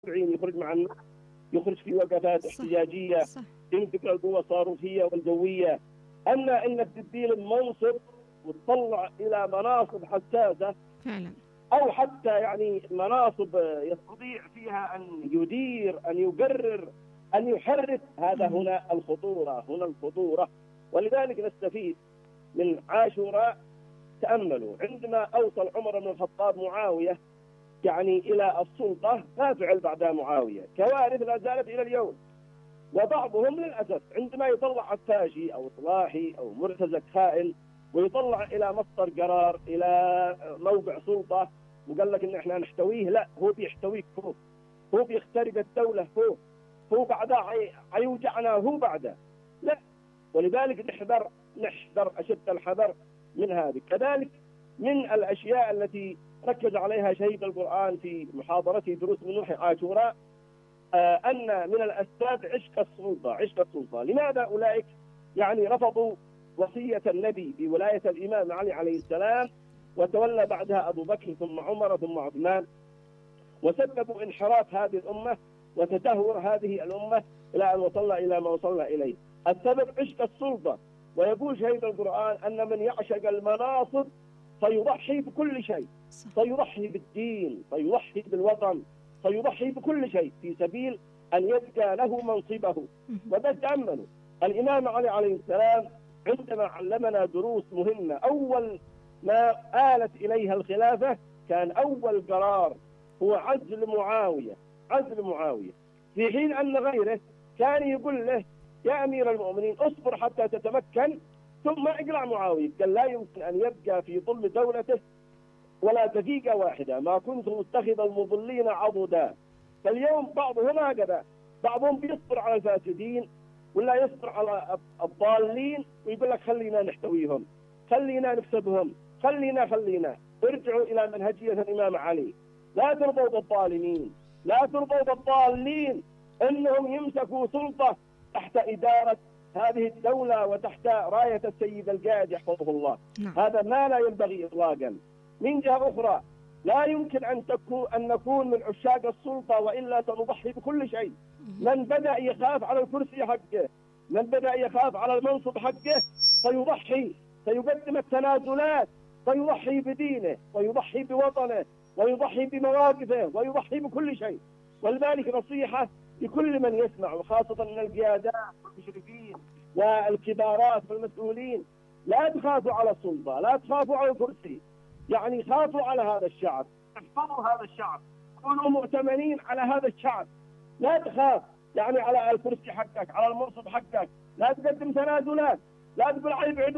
يخرج مع الناس، يخرج في وقفات احتجاجية، يمسك القوى الصاروخية والجوية. أما إنك تديله المنصب وتطلع إلى مناصب حساسة فعلا. أو حتى يعني مناصب يستطيع فيها أن يدير، أن يقرر، أن يحرك، هذا هنا الخطورة، هنا الخطورة. ولذلك نستفيد من عاشوراء. تأملوا عندما أوصل عمر بن الخطاب معاوية يعني إلى السلطة، ما فعل بعد معاوية كوارث لا زالت إلى اليوم. وبعضهم للأسف عندما يطلع عفاشي أو صلاحي أو مرتزق خائن ويطلع إلى مصدر قرار، إلى موقع سلطة، وقال لك إن إحنا نحتويه، لا، هو بيحتويك فوق، هو بيخترق الدولة فوق، هو بعدها عيوجعنا هو بعده، لا. ولذلك نحذر أشد الحذر من هذه. كذلك من الأشياء التي ركز عليها شيخ القرآن في محاضرته دروس من وحي عاشوراء، أن من الأسباب عشق السلطة. عشق السلطة، لماذا أولئك يعني رفضوا وصية النبي بولاية الإمام علي عليه السلام، وتولى بعدها أبو بكر ثم عمر ثم عثمان، وسببوا انحراف هذه الأمة وتدهور هذه الأمة إلى أن وصلنا إلى ما وصلنا إليه؟ السبب عشق السلطة. ويقول شهيد القرآن أن من يعشق المناصب فيضحي بكل شيء، فيضحي بالدين، فيضحي بالوطن، فيضحي بكل شيء في سبيل أن يبقى له منصبه. وده تأملوا الإمام علي عليه السلام عندما علمنا دروس مهمة. أول ما آلت إليها الخلافة كان أول قرار هو عزل معاوية، عزل معاوية، في حين أن غيره كان يقول له يا أمير المؤمنين اصبر حتى تتمكن ثم اقلع معاوية. قال لا يمكن أن يبقى في ظل دولته ولا دقيقة واحدة، ما كنت متخذ المضلين عضدا. فاليوم بعضهم هكذا، بعضهم بيصبر على الفاسدين ولا يصبر على الضالين ويقول لك خلينا نحتويهم، خلينا نكسبهم، خلينا ارجعوا إلى منهجية الإمام علي. لا ترضوا بالظالمين، لا ترضوا بالضالين إنهم يمسكوا سلطة تحت إدارة هذه الدولة وتحت راية السيد القائد يحفظه الله. هذا ما لا ينبغي إطلاقا. من جهة أخرى لا يمكن أن نكون من عشاق السلطة وإلا سنضحي بكل شيء. من بدأ يخاف على الكرسي حقه، من بدأ يخاف على المنصب حقه سيضحي، سيقدم التنازلات، سيضحي بدينه ويضحي بوطنه ويضحي بمواقفه ويضحي بكل شيء. ولذلك نصيحة لكل من يسمع، وخاصة من القيادات والمشرفين والكبارات والمسؤولين، لا تخافوا على السلطة، لا تخافوا على الكرسي، يعني خافوا على هذا الشعب، احفظوا هذا الشعب، كونوا مؤتمنين على هذا الشعب. لا تخاف يعني على الكرسي حقك، على المنصب حقك، لا تقدم تنازلات، لا تقول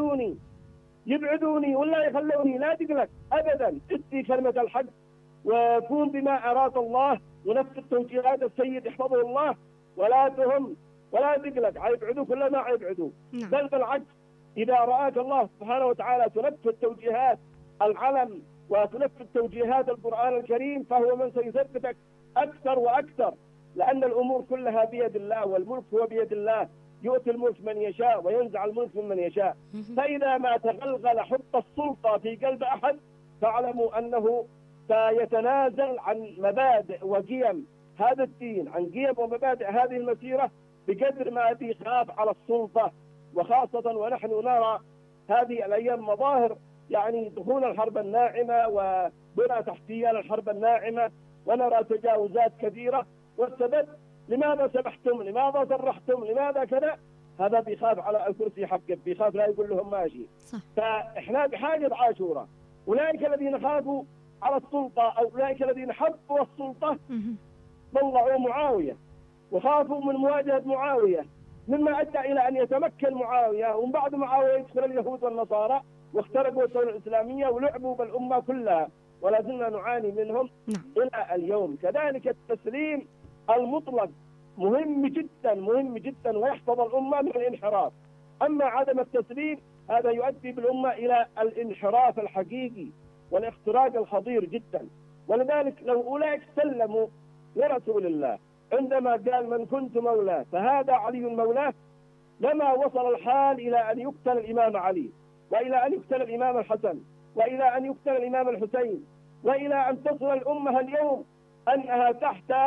يبعدوني ولا يخلوني، لا تقلق أبدا. ادي كلمة الحق وكون بما أراد الله ونفذ توجيهات السيد يحفظه الله، ولا تهم ولا تقلق عيبعدوك ولا ما عيبعدوك، بل بالعكس إذا رآك الله سبحانه وتعالى تنفذ توجيهات العلم وتنفذ توجيهات القرآن الكريم فهو من سيثبتك أكثر وأكثر، لأن الأمور كلها بيد الله والملك هو بيد الله، يؤتي الملك من يشاء وينزع الملك من يشاء. فإذا ما تغلغل حب السلطة في قلب أحد فاعلموا أنه سيتنازل عن مبادئ وقيم هذا الدين، عن قيم ومبادئ هذه المسيرة بقدر ما بيخاف على السلطة. وخاصة ونحن نرى هذه الأيام مظاهر يعني دخول الحرب الناعمة وبناء تحتية للحرب الناعمة، ونرى تجاوزات كثيرة. والسبب لماذا سمحتم، لماذا صرحتم، لماذا كذا؟ هذا بيخاف على الكرسي حقه، بيخاف لا يقول لهم ماشي. فإحنا بحاجة عاشوراء. أولئك الذين خافوا على السلطة أو أولئك الذين حبوا السلطة طلعوا معاوية وخافوا من مواجهة معاوية، مما أدى إلى أن يتمكن معاوية، ومن بعد معاوية يدخل اليهود والنصارى واخترقوا الدولة الإسلامية ولعبوا بالأمة كلها، ولا زلنا نعاني منهم إلى اليوم. كذلك التسليم المطلق مهم جدا، مهم جدا، ويحفظ الأمة من الانحراف. أما عدم التسليم هذا يؤدي بالأمة إلى الانحراف الحقيقي والاختراق الخطير جدا. ولذلك لو أولئك سلموا لرسول الله عندما قال من كنت مولاه فهذا علي مولاه، لما وصل الحال إلى أن يقتل الإمام علي، وإلى أن يقتل الإمام الحسن، وإلى أن يقتل الإمام الحسين، وإلى أن تصل الأمة اليوم أنها تحت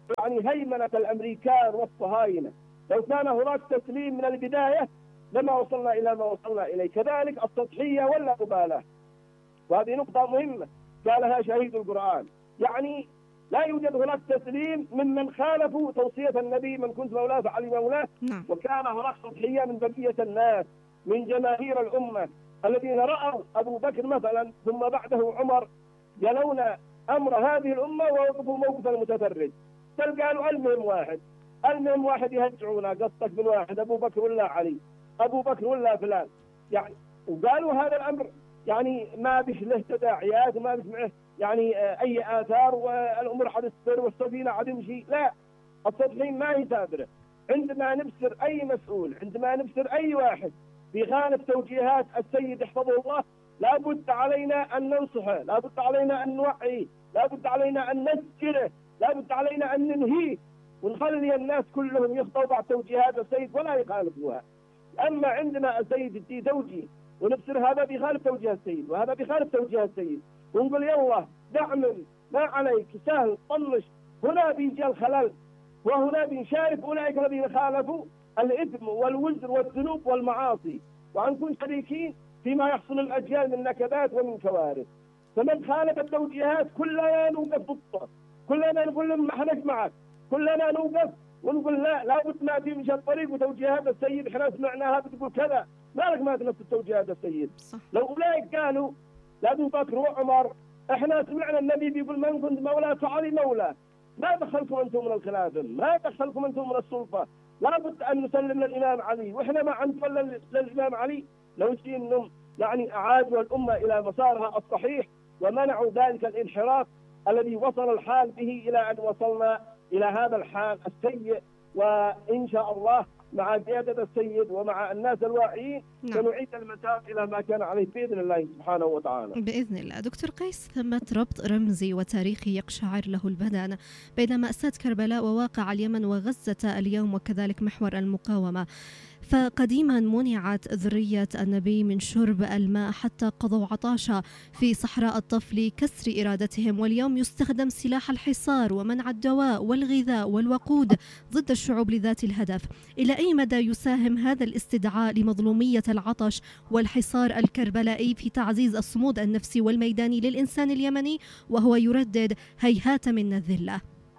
يعني هيمنة الأمريكان والصهاينة. لو كان هناك تسليم من البداية لما وصلنا إلى ما وصلنا إليه. كذلك التضحية ولا مبالاة، وهذه نقطة مهمة قالها شهيد القرآن. يعني لا يوجد هناك تسليم ممن خالفوا توصية النبي من كنت مولاه فعلي مولاه. وكان هناك تضحية من بقية الناس، من جماهير الأمة الذين رأوا أبو بكر مثلا ثم بعده عمر يلون أمر هذه الأمة ووقفوا موقف المتفرج. بل قالوا المهم واحد يهجعونا، قصتك من واحد، أبو بكر ولا علي، أبو بكر ولا فلان. يعني وقالوا هذا الأمر يعني ما بش له تداعيات وما بش معه يعني أي آثار، والأمور حتستر والسفينة حتمشي. لا، التضحين ما هي سابرة. عندما نبصر أي مسؤول، عندما نبصر أي واحد بيخالف توجيهات السيد احفظه الله، لابد علينا أن ننصحه، لابد علينا أن نوعيه، لابد علينا أن نذكره، لابد علينا أن ننهيه، ونخلي الناس كلهم يخضعوا بعد توجيهات السيد ولا يخالفوها. أما عندما السيد يدي توجيه ونبصر هذا بيخالف توجيه السيد وهذا بيخالف توجيه السيد، ونقول يلا دعم ما عليك سهل طنش، هنا بيجي الخلل، وهنا بنشارك أولئك الذين خالفوا الإثم والوزر والذنوب والمعاصي، وعنكم شريكين فيما يحصل الأجيال من نكبات ومن كوارث. فمن خالف التوجيهات كلنا نوقف ضده، كلنا نقول لهم احنا معك، كلنا نوقف ونقول لا لابد ما تمشي الطريق وتوجيهات السيد احنا سمعناها بتقول كذا، مالك ما تنفذ توجيهات السيد. لو أولئك قالوا لابو بكر وعمر احنا سمعنا النبي بيقول من كنت مولاه فعلي مولاه، ما دخلكم انتم من الخلافه، ما دخلكم انتم من السلطه، لابد ان نسلم للامام علي، واحنا ما عندنا للامام علي. لو انهم يعني اعادوا الامه الى مسارها الصحيح ومنعوا ذلك الانحراف الذي وصل الحال به الى ان وصلنا الى هذا الحال السيء. وان شاء الله مع قيادة السيد ومع الناس الواعيين سنعيد المسار إلى ما كان عليه بإذن الله سبحانه وتعالى. بإذن الله. دكتور قيس، ثمة ربط رمزي وتاريخي يقشعر له البدن بين مأساة كربلاء وواقع اليمن وغزة اليوم وكذلك محور المقاومة. فقديما منعت ذرية النبي من شرب الماء حتى قضوا عطاشا في صحراء الطف لكسر إرادتهم، واليوم يستخدم سلاح الحصار ومنع الدواء والغذاء والوقود ضد الشعوب لذات الهدف. إلى أي مدى يساهم هذا الاستدعاء لمظلومية العطش والحصار الكربلائي في تعزيز الصمود النفسي والميداني للإنسان اليمني وهو يردد هيهات منا الذلة؟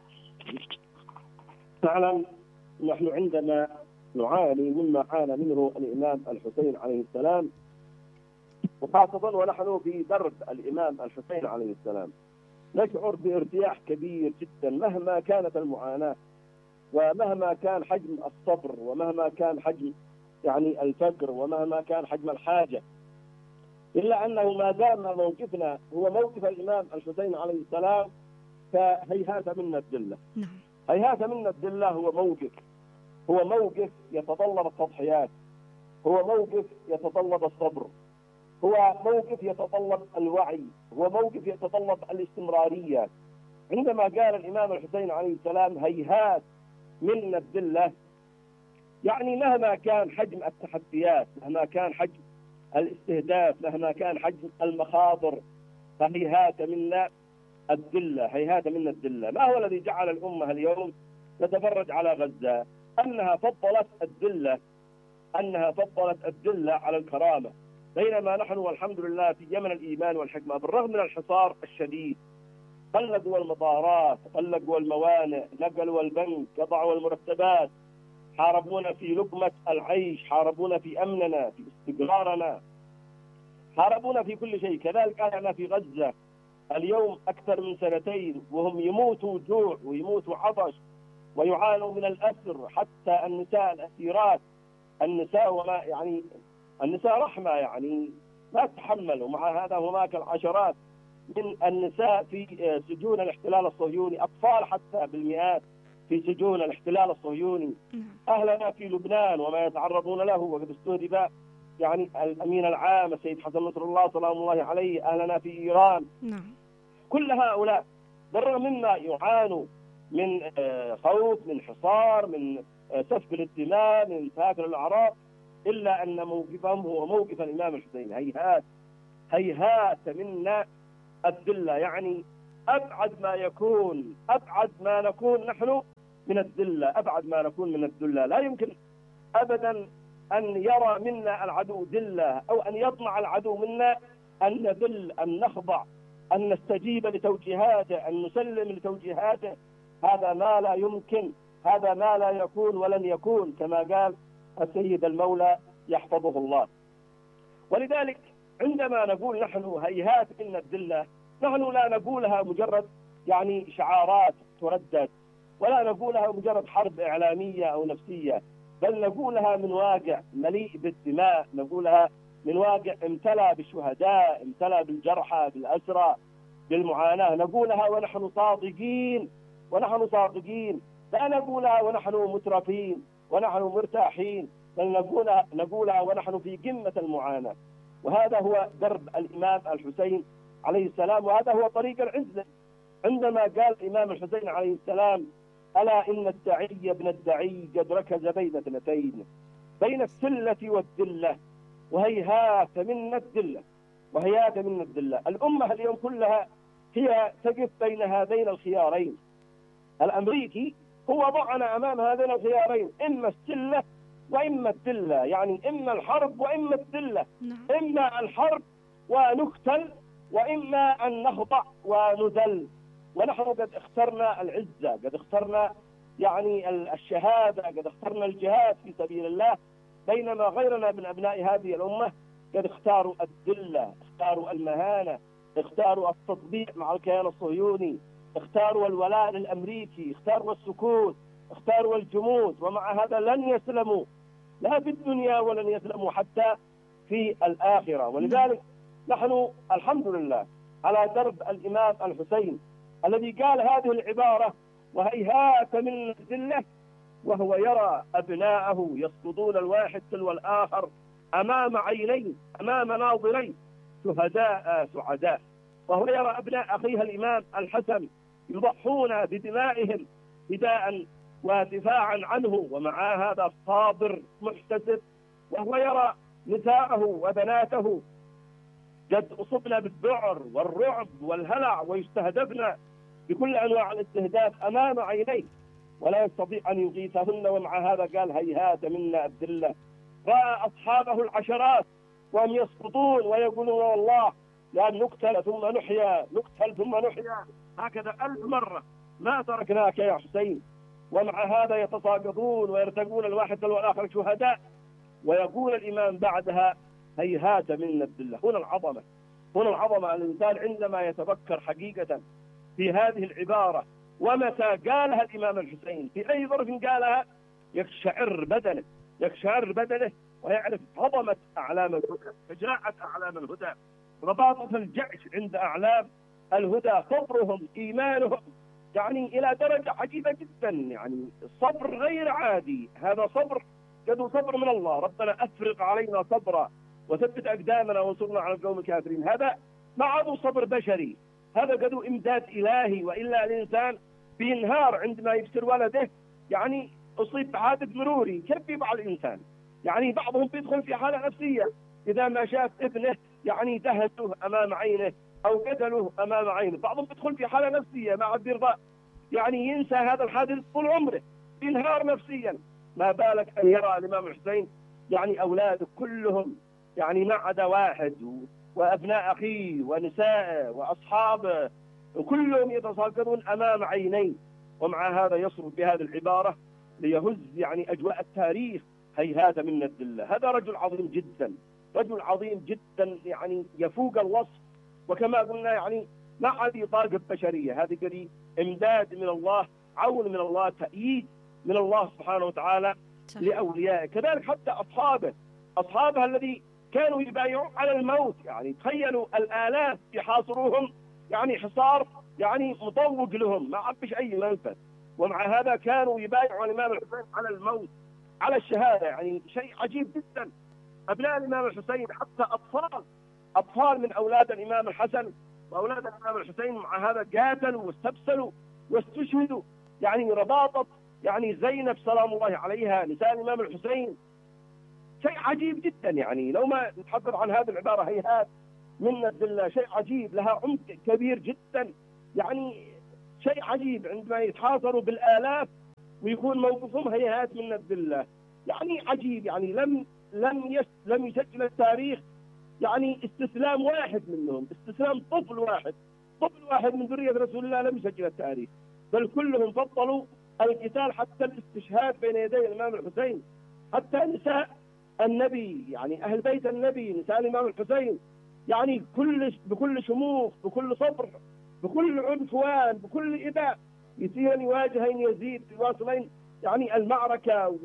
فعلا نحن عندما نعاني مما عانى منه الإمام الحسين عليه السلام، وخاصة ونحن في درب الإمام الحسين عليه السلام، نشعر بارتياح كبير جدا مهما كانت المعاناة ومهما كان حجم الصبر ومهما كان حجم يعني الفقر ومهما كان حجم الحاجة، إلا أنه ما دام موقفنا هو موقف الإمام الحسين عليه السلام فهيهات منا الذلة. هيهات منا الذلة هو موقف يتطلب التضحيات، هو موقف يتطلب الصبر، هو موقف يتطلب الوعي، هو موقف يتطلب الاستمرارية. عندما قال الإمام الحسين عليه السلام هيهات منا الذلة، يعني مهما كان حجم التحديات، مهما كان حجم الاستهداف، مهما كان حجم المخاطر، فهيهات منا الذلة، هيهات منا الذلة. ما هو الذي جعل الأمة اليوم تتفرج على غزة؟ أنها فضلت الذلة على الكرامة، بينما نحن والحمد لله في يمن الإيمان والحكمة بالرغم من الحصار الشديد قلقوا المطارات، قلقوا الموانئ، نقلوا البنك، قطعوا المرتبات، حاربونا في لقمة العيش، حاربونا في أمننا، في استقرارنا، حاربونا في كل شيء. كذلك أنا في غزة اليوم أكثر من 2 سنين وهم يموتوا جوع ويموتوا عطش ويعانوا من الأسر، حتى النساء الأسيرات، النساء وما يعني النساء رحمة يعني ما تتحمل، ومع هذا هناك العشرات من النساء في سجون الاحتلال الصهيوني، أطفال حتى بالمئات في سجون الاحتلال الصهيوني. أهلنا في لبنان وما يتعرضون له، وقد استهدف يعني الأمين العام السيد حسن نصر الله سلام الله عليه. أهلنا في إيران. كل هؤلاء بالرغم مما يعانوا من خوف، من حصار، من سفك الدماء، من انتهاك الأعراض، إلا أن موقفهم هو موقف الإمام الحسين. هيهات منا الذلة، يعني أبعد ما نكون نحن من الذلة، أبعد ما نكون من الذلة. لا يمكن أبدا أن يرى منا العدو ذلة، أو أن يطمع العدو منا أن نذل، أن نخضع، أن نستجيب لتوجيهاته، أن نسلم لتوجيهاته. هذا ما لا يمكن، هذا ما لا يكون ولن يكون، كما قال السيد المولى يحفظه الله. ولذلك عندما نقول نحن هيهات منا الذلة، نحن لا نقولها مجرد يعني شعارات تردد، ولا نقولها مجرد حرب إعلامية أو نفسية، بل نقولها من واقع مليء بالدماء، نقولها من واقع امتلأ بالشهداء، امتلأ بالجرحى، بالأسرى، بالمعاناة. نقولها ونحن صادقين، لا نقولها ونحن مترفين ونحن مرتاحين، بل نقولها ونحن في قمة المعاناة. وهذا هو درب الإمام الحسين عليه السلام، وهذا هو طريق العزة. عندما قال الإمام الحسين عليه السلام: ألا إن الدعي ابن الدعي قد ركز بين اثنتين، بين السلة والذلة، وهيهات منا الذلة. الأمة اليوم كلها هي تقف بين هذين الخيارين. الأمريكي هو ضعنا أمام هذين الخيارين، إما السلة وإما الذلة، يعني إما الحرب وإما الذلة، إما الحرب ونقتل، وإما أن نخضع ونذل. ونحن قد اخترنا العزة، قد اخترنا يعني الشهادة، قد اخترنا الجهاد في سبيل الله، بينما غيرنا من أبناء هذه الأمة قد اختاروا الذلة، اختاروا المهانة، اختاروا التطبيع مع الكيان الصهيوني، اختاروا الولاء للأمريكي، اختاروا السكوت، اختاروا الجمود. ومع هذا لن يسلموا لا في الدنيا ولن يسلموا حتى في الآخرة. ولذلك نحن الحمد لله على درب الإمام الحسين الذي قال هذه العبارة: وهيهات من الذلة، وهو يرى أبناءه يسقطون الواحد تلو الآخر أمام عينيه، أمام ناظريه، شهداء سعداء. وهو يرى أبناء أخيه الإمام الحسن يضحون بدمائهم فداء ودفاعا عنه، ومع هذا صابر محتسب. وهو يرى نساءه وبناته قد أصبنا بالذعر والرعب والهلع، ويستهدفن بكل أنواع الاستهداف أمام عينيه، ولا يستطيع أن يغيثهن. ومع هذا قال: هيهات منا الذلة. رأى أصحابه العشرات وهم يسقطون ويقولون: والله لأن نقتل ثم نحيا، نقتل ثم نحيا، هكذا 1000 مرة، ما تركناك يا حسين. ومع هذا يتساقطون ويرتقون الواحد والآخر شهداء. ويقول الإمام بعدها: هيهات منا الذلة. هنا العظمة الإنسان عندما يتفكر حقيقة في هذه العبارة، ومتى قالها الإمام الحسين، في أي ظرف قالها، يقشعر بدنه ويعرف عظمة أعلام الهدى، فجاءت أعلام الهدى، رباطة الجعش عند أعلام الهدى، صبرهم، إيمانهم، يعني إلى درجة عجيبة جدا. يعني الصبر غير عادي، هذا صبر قد صبر من الله: ربنا أفرغ علينا صبرا وثبت أقدامنا وانصرنا على القوم الكافرين. هذا ما عاد صبر بشري، هذا قد إمداد إلهي. وإلا الإنسان بينهار عندما يبصر ولده يعني أصيب بحادث مروري، كيف يفعل الإنسان؟ يعني بعضهم بيدخل في حالة نفسية إذا ما شاف ابنه يعني دهسه أمام عينه أو قتله أمام عينه، بعضهم بيدخل في حالة نفسية ما عاد يرضى يعني ينسى هذا الحادث طول عمره، ينهار نفسيا. ما بالك أن يرى الإمام الحسين يعني أولاده كلهم يعني ما عدا واحد، وأبناء أخيه ونسائه وأصحابه وكلهم يتساقطون أمام عينيه. ومع هذا يصرف بهذه العبارة ليهز يعني أجواء التاريخ: هيهات منا الذلة. هذا رجل عظيم جدا يعني يفوق الوصف. وكما قلنا يعني ما عاد طاقة بشرية، هذه قد إمداد من الله، عون من الله، تأييد من الله سبحانه وتعالى لأوليائه. كذلك حتى أصحابه الذي كانوا يبايعون على الموت، يعني تخيلوا الآلاف يحاصروهم يعني حصار يعني مطوق لهم، ما عبش أي منفذ، ومع هذا كانوا يبايعوا الإمام الحسين على الموت، على الشهادة. يعني شيء عجيب جدا. أبناء الإمام الحسين حتى أطفال من أولاد الإمام الحسن وأولاد الإمام الحسين مع هذا قاتلوا واستبسلوا واستشهدوا. يعني رباطة يعني زينب سلام الله عليها نساء الإمام الحسين شيء عجيب جدا. يعني لو ما نتحدث عن هذه العبارة هيهات منا الذلة، شيء عجيب، لها عمق كبير جدا يعني شيء عجيب عندما يتحاصروا بالآلاف ويكون موقفهم هيهات من عبد الله. يعني عجيب، يعني لم يسجل التاريخ يعني استسلام واحد منهم، استسلام طفل واحد من ذرية رسول الله لم يسجل التاريخ، بل كلهم فضلوا القتال حتى الاستشهاد بين يدي الإمام الحسين. حتى نساء النبي، يعني أهل بيت النبي، نساء الإمام الحسين، يعني بكل شموخ، بكل صبر، بكل عنفوان، بكل إباء، يسيرن يواجهين يزيد يواصلين يعني المعركة،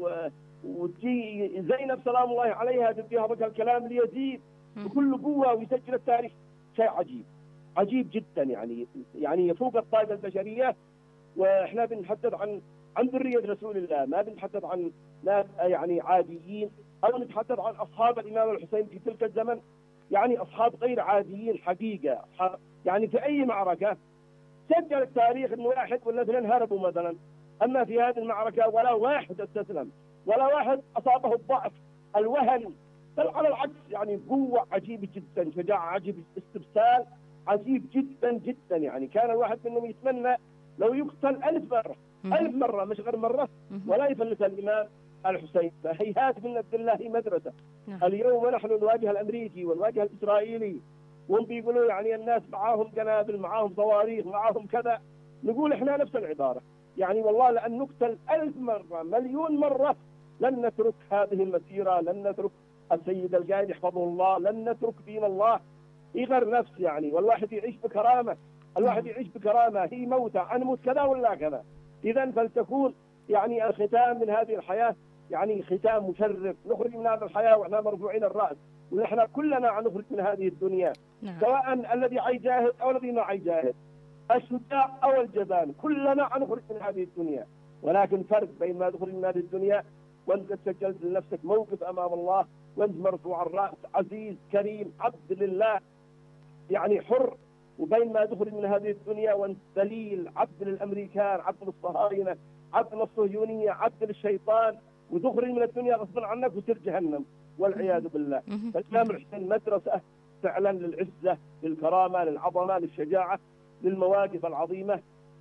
وتجي زينب سلام الله عليها تدي هذا الكلام ليزيد بكل قوة ويسجل التاريخ. شيء عجيب جدا، يعني يفوق الطاقة البشرية. واحنا بنتحدث عن ذرية رسول الله، ما بنتحدث عن ناس يعني عاديين، او نتحدث عن اصحاب الامام الحسين في تلك الزمن، يعني اصحاب غير عاديين حقيقة. يعني في اي معركة سجل التاريخ ان واحد ولا اثنين هربوا مثلا، اما في هذه المعركة ولا واحد استسلم، ولا واحد اصابه الضعف الوهن، بل على العكس يعني قوة عجيبة جدا، شجاعة عجيبة، استبسال عجيب جدا جدا. يعني كان الواحد منهم يتمنى لو يقتل 1000 مرة، 1000 مرة مش غير مرة، ولا يفلت الإمام الحسين. فهيهات من عبد الله مدرسة. اليوم نحن نواجه الأمريكي ونواجه الإسرائيلي، وهم بيقولوا يعني الناس معاهم قنابل، معاهم صواريخ، معاهم كذا، نقول إحنا نفس العبارة. يعني والله لأن نقتل 1000 مرة، مليون مرة، لن نترك هذه المسيرة، لن نترك السيد القائد يحفظه الله، لن نترك دين الله يغير نفس. يعني والواحد يعيش بكرامة، الواحد يعيش بكرامة، هي موتى، نموت كذا ولا كذا. إذا فلتكون يعني الختام من هذه الحياة يعني ختام مشرف، نخرج من هذه الحياة وإحنا مرفوعين الرأس، ونحن كلنا نخرج من هذه الدنيا، سواء الذي يجاهد أو الذي ما يجاهد، الشجاع أو الجبان، كلنا نخرج من هذه الدنيا. ولكن فرق بين ما تخرج من هذه الدنيا وأنت سجلت لنفسك موقف أمام الله، وأنت مرفوع الرأس، عزيز كريم عبد لله يعني حر، وبين ما تخرج من هذه الدنيا وأنت ذليل عبد للأمريكان، عبد للصهاينة، عبد للصهيونية، عبد للشيطان، وتخرج من الدنيا غصبا عنك وتصير جهنم والعياذ بالله. فالإمام الحسين مدرسة فعلا للعزة، للكرامة، للعظمة، للشجاعة، للمواقف العظيمة،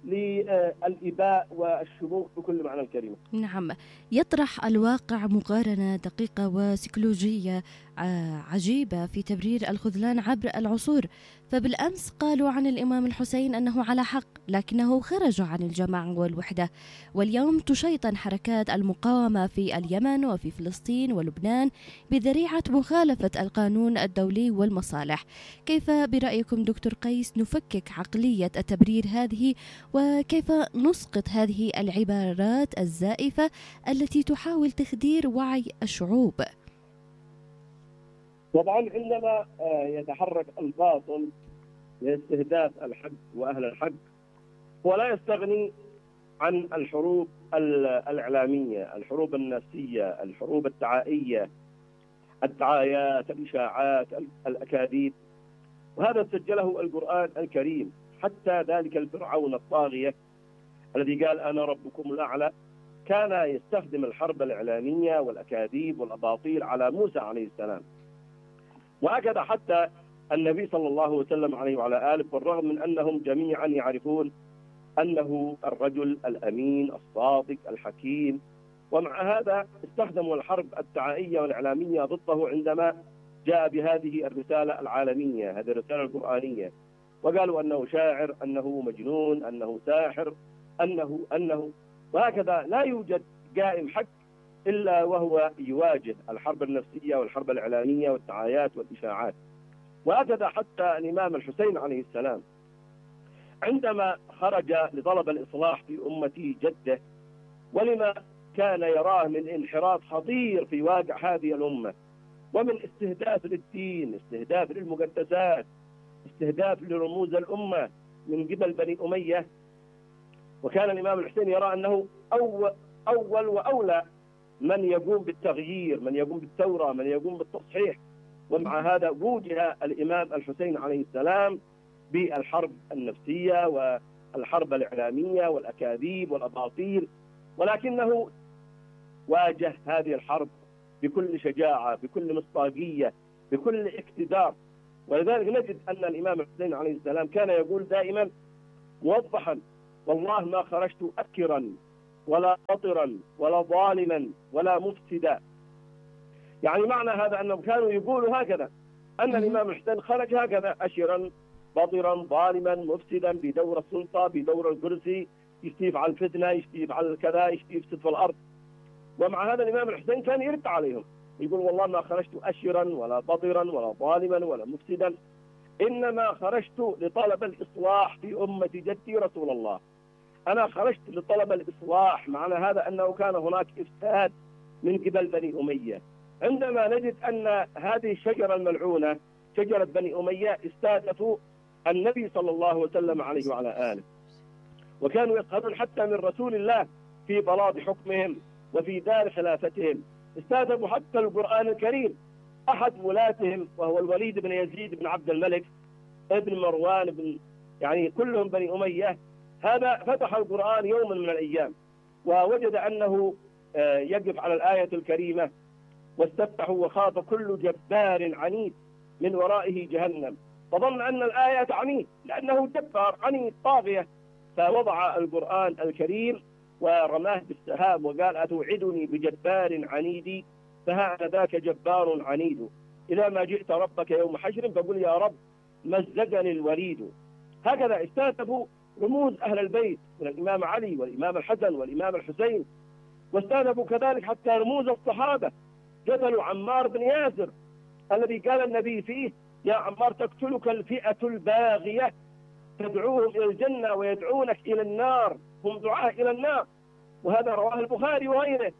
للإباء والشموخ بكل معنى الكلمة. نعم، يطرح الواقع مقارنة دقيقة وسيكولوجية عجيبة في تبرير الخذلان عبر العصور. فبالأمس قالوا عن الإمام الحسين أنه على حق لكنه خرج عن الجماعة والوحدة، واليوم تشيطن حركات المقاومة في اليمن وفي فلسطين ولبنان بذريعة مخالفة القانون الدولي والمصالح. كيف برأيكم دكتور قيس نفكك عقلية التبرير هذه، وكيف نسقط هذه العبارات الزائفة التي تحاول تخدير وعي الشعوب؟ طبعا عندما يتحرك الباطل لاستهداف الحق وأهل الحق، ولا يستغني عن الحروب الإعلامية، الحروب النفسية، الحروب الدعائية، الدعايات، الإشاعات، الأكاذيب. وهذا سجله القرآن الكريم. حتى ذلك الفرعون الطاغية الذي قال أنا ربكم الأعلى كان يستخدم الحرب الإعلامية والأكاذيب والأباطيل على موسى عليه السلام. وهكذا حتى النبي صلى الله وسلم عليه وعلى آله، بالرغم من أنهم جميعا يعرفون أنه الرجل الأمين الصادق الحكيم، ومع هذا استخدموا الحرب الدعائية والإعلامية ضده عندما جاء بهذه الرسالة العالمية، هذه الرسالة القرآنية، وقالوا أنه شاعر، أنه مجنون، أنه ساحر، أنه وهكذا. لا يوجد قائم حق إلا وهو يواجه الحرب النفسية والحرب الإعلامية والدعايات والإشاعات. وهكذا حتى الإمام الحسين عليه السلام عندما خرج لطلب الإصلاح في أمة جده، ولما كان يراه من انحراف خطير في واقع هذه الأمة، ومن استهداف للدين، استهداف للمقدسات، استهداف لرموز الأمة من قبل بني أمية. وكان الإمام الحسين يرى أنه أول وأولى من يقوم بالتغيير، من يقوم بالثورة، من يقوم بالتصحيح. ومع هذا وجه الإمام الحسين عليه السلام بالحرب النفسية والحرب الإعلامية والأكاذيب والأباطيل، ولكنه واجه هذه الحرب بكل شجاعة، بكل مصداقية، بكل اقتدار. ولذلك نجد أن الإمام الحسين عليه السلام كان يقول دائما موضحا: والله ما خرجت أكرا ولا قطرا ولا ظالما ولا مفسدا. يعني معنى هذا أنهم كانوا يقولوا هكذا، أن الإمام الحسين خرج هكذا: أشرا بطرا ظالما مفسدا، بدور السلطة، بدور الكرسي، يشتيف على الفتنة، يشتيف على الكذا، يشتيف في الأرض. ومع هذا الإمام الحسين كان يرد عليهم يقول: والله ما خرجت أشرا ولا بطرا ولا ظالما ولا مفسدا، إنما خرجت لطلب الإصلاح في أمة جدي رسول الله. أنا خرجت لطلب الإصلاح. معنى هذا أنه كان هناك إفساد من قبل بني أمية. عندما نجد أن هذه الشجرة الملعونة شجرة بني أمية استهدفوا النبي صلى الله وسلم عليه وعلى آله، وكانوا يقهرون حتى من رسول الله في بلاط حكمهم وفي دار خلافتهم. استهدفوا حتى القرآن الكريم. أحد ولاتهم وهو الوليد بن يزيد بن عبد الملك ابن مروان بن يعني كلهم بني أمية، هذا فتح القرآن يوما من الأيام ووجد أنه يقف على الآية الكريمة: واستفتحوا وخاف كل جبار عنيد من ورائه جهنم، فظن أن الآية تعنيه لأنه جبار عنيد طاغية، فوضع القرآن الكريم ورماه بالسهام وقال: أتوعدني بجبار عنيد؟ فها أنا ذاك جبار عنيد، إذا ما جئت ربك يوم حشر فقل يا رب مزقني الوليد. هكذا استهدفوا رموز أهل البيت من الإمام علي والإمام الحسن والإمام الحسين، واستهدفوا كذلك حتى رموز الصحابة. قتلوا عمار بن ياسر الذي قال النبي فيه: يا عمار تقتلك الفئة الباغية تدعوهم إلى الجنة ويدعونك إلى النار، هم دعاء إلى النار. وهذا رواه البخاري وغيره.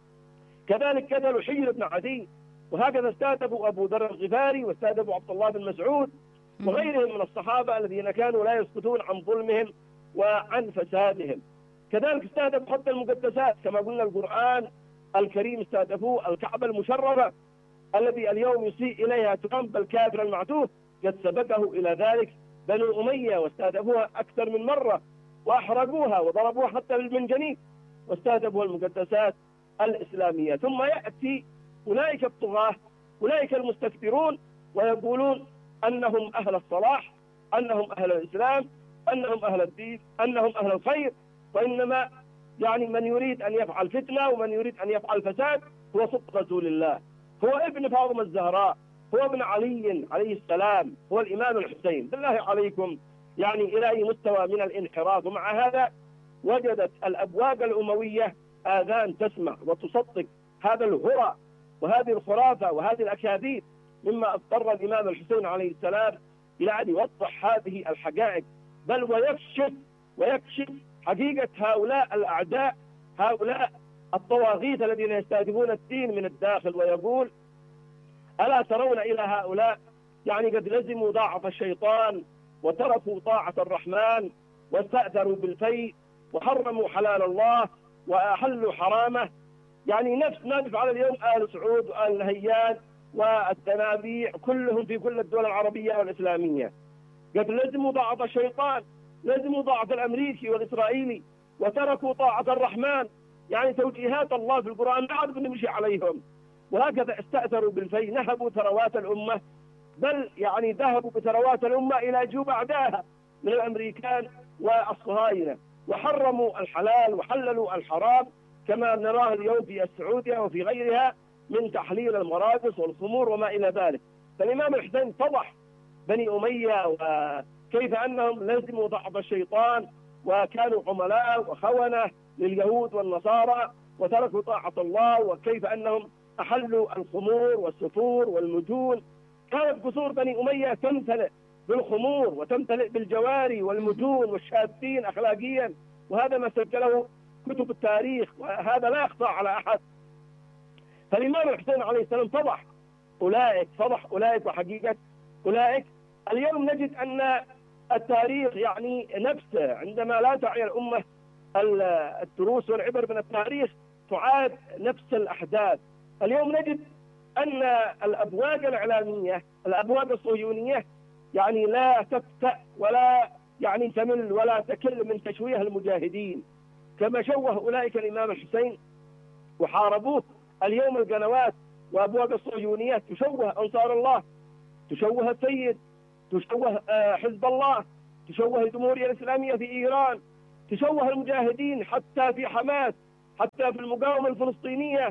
كذلك قتلوا حجر بن عدي، وهكذا استهدفوا أبو ذر الغفاري واستهدفوا عبد الله بن مسعود وغيرهم من الصحابة الذين كانوا لا يسكتون عن ظلمهم وعن فسادهم. كذلك استهدفوا حتى المقدسات، كما قلنا القرآن الكريم استهدفوه الكعبة المشرفة الذي اليوم يسيء إليها ترامب الكافر المعتوه، قد سبقه إلى ذلك بنو أمية واستهدفوها أكثر من مرة وأحرقوها وضربوها حتى بالمنجنيق، واستهدفوا المقدسات الإسلامية. ثم يأتي أولئك الطغاة، أولئك المستكبرون، ويقولون أنهم أهل الصلاح، أنهم أهل الإسلام، أنهم أهل الدين، أنهم أهل الخير. وإنما يعني من يريد أن يفعل فتنة ومن يريد أن يفعل فساد هو صدق رسول الله، هو ابن فاطمة الزهراء، هو ابن علي عليه السلام، هو الإمام الحسين. بالله عليكم يعني إلى أي مستوى من الانحراف. ومع هذا وجدت الأبواق الأموية آذان تسمع وتصدق هذا الهرى وهذه الخرافة وهذه الأكاذيب، مما اضطر الإمام الحسين عليه السلام إلى أن يوضح هذه الحقائق، بل ويكشف حقيقة هؤلاء الأعداء، هؤلاء الطواغيت الذين يستهدفون الدين من الداخل، ويقول: ألا ترون إلى هؤلاء يعني قد لزموا طاعة الشيطان وتركوا طاعة الرحمن واستأثروا بالفيء وحرموا حلال الله وأحلوا حرامه. يعني نفس ما يفعل اليوم آل سعود وآل نهيان والتنابيع كلهم في كل الدول العربية والإسلامية، قد لزموا طاعة الشيطان، لزموا طاعة الأمريكي والإسرائيلي وتركوا طاعة الرحمن. يعني توجيهات الله في القرآن لا عاد نمشي عليهم. وهكذا استأثروا بالفيء، نهبوا ثروات الأمة، بل يعني ذهبوا بثروات الأمة إلى جيوب أعدائها من الأمريكان والصهاينة، وحرموا الحلال وحللوا الحرام كما نراه اليوم في السعودية وفي غيرها من تحليل المراقص والخمور وما إلى ذلك. فالإمام الحسين فضح بني أمية وكيف أنهم لزموا طاعة الشيطان وكانوا عملاء وخونة لليهود والنصارى وتركوا طاعة الله، وكيف أنهم أحلوا الخمور والسفور والمجون. كانت قصور بني أمية تمتلئ بالخمور وتمتلئ بالجواري والمجون والشاذين أخلاقيا، وهذا ما سجله كتب التاريخ وهذا لا يخفى على أحد. فالإمام الحسين عليه السلام فضح أولئك وحقيقة أولئك. اليوم نجد أن التاريخ يعني نفسه عندما لا تعي الأمة الدروس والعبر من التاريخ تعاد نفس الأحداث. اليوم نجد أن الأبواق الإعلامية، الأبواق الصهيونية يعني لا تفتأ ولا يعني تمل ولا تكل من تشويه المجاهدين، كما شوه أولئك الإمام الحسين وحاربوه. اليوم القنوات وأبواق الصهيونية تشوه أنصار الله، تشوه السيد، تشوه حزب الله، تشوه الجمهورية الإسلامية في إيران، تشوه المجاهدين حتى في حماس، حتى في المقاومة الفلسطينية.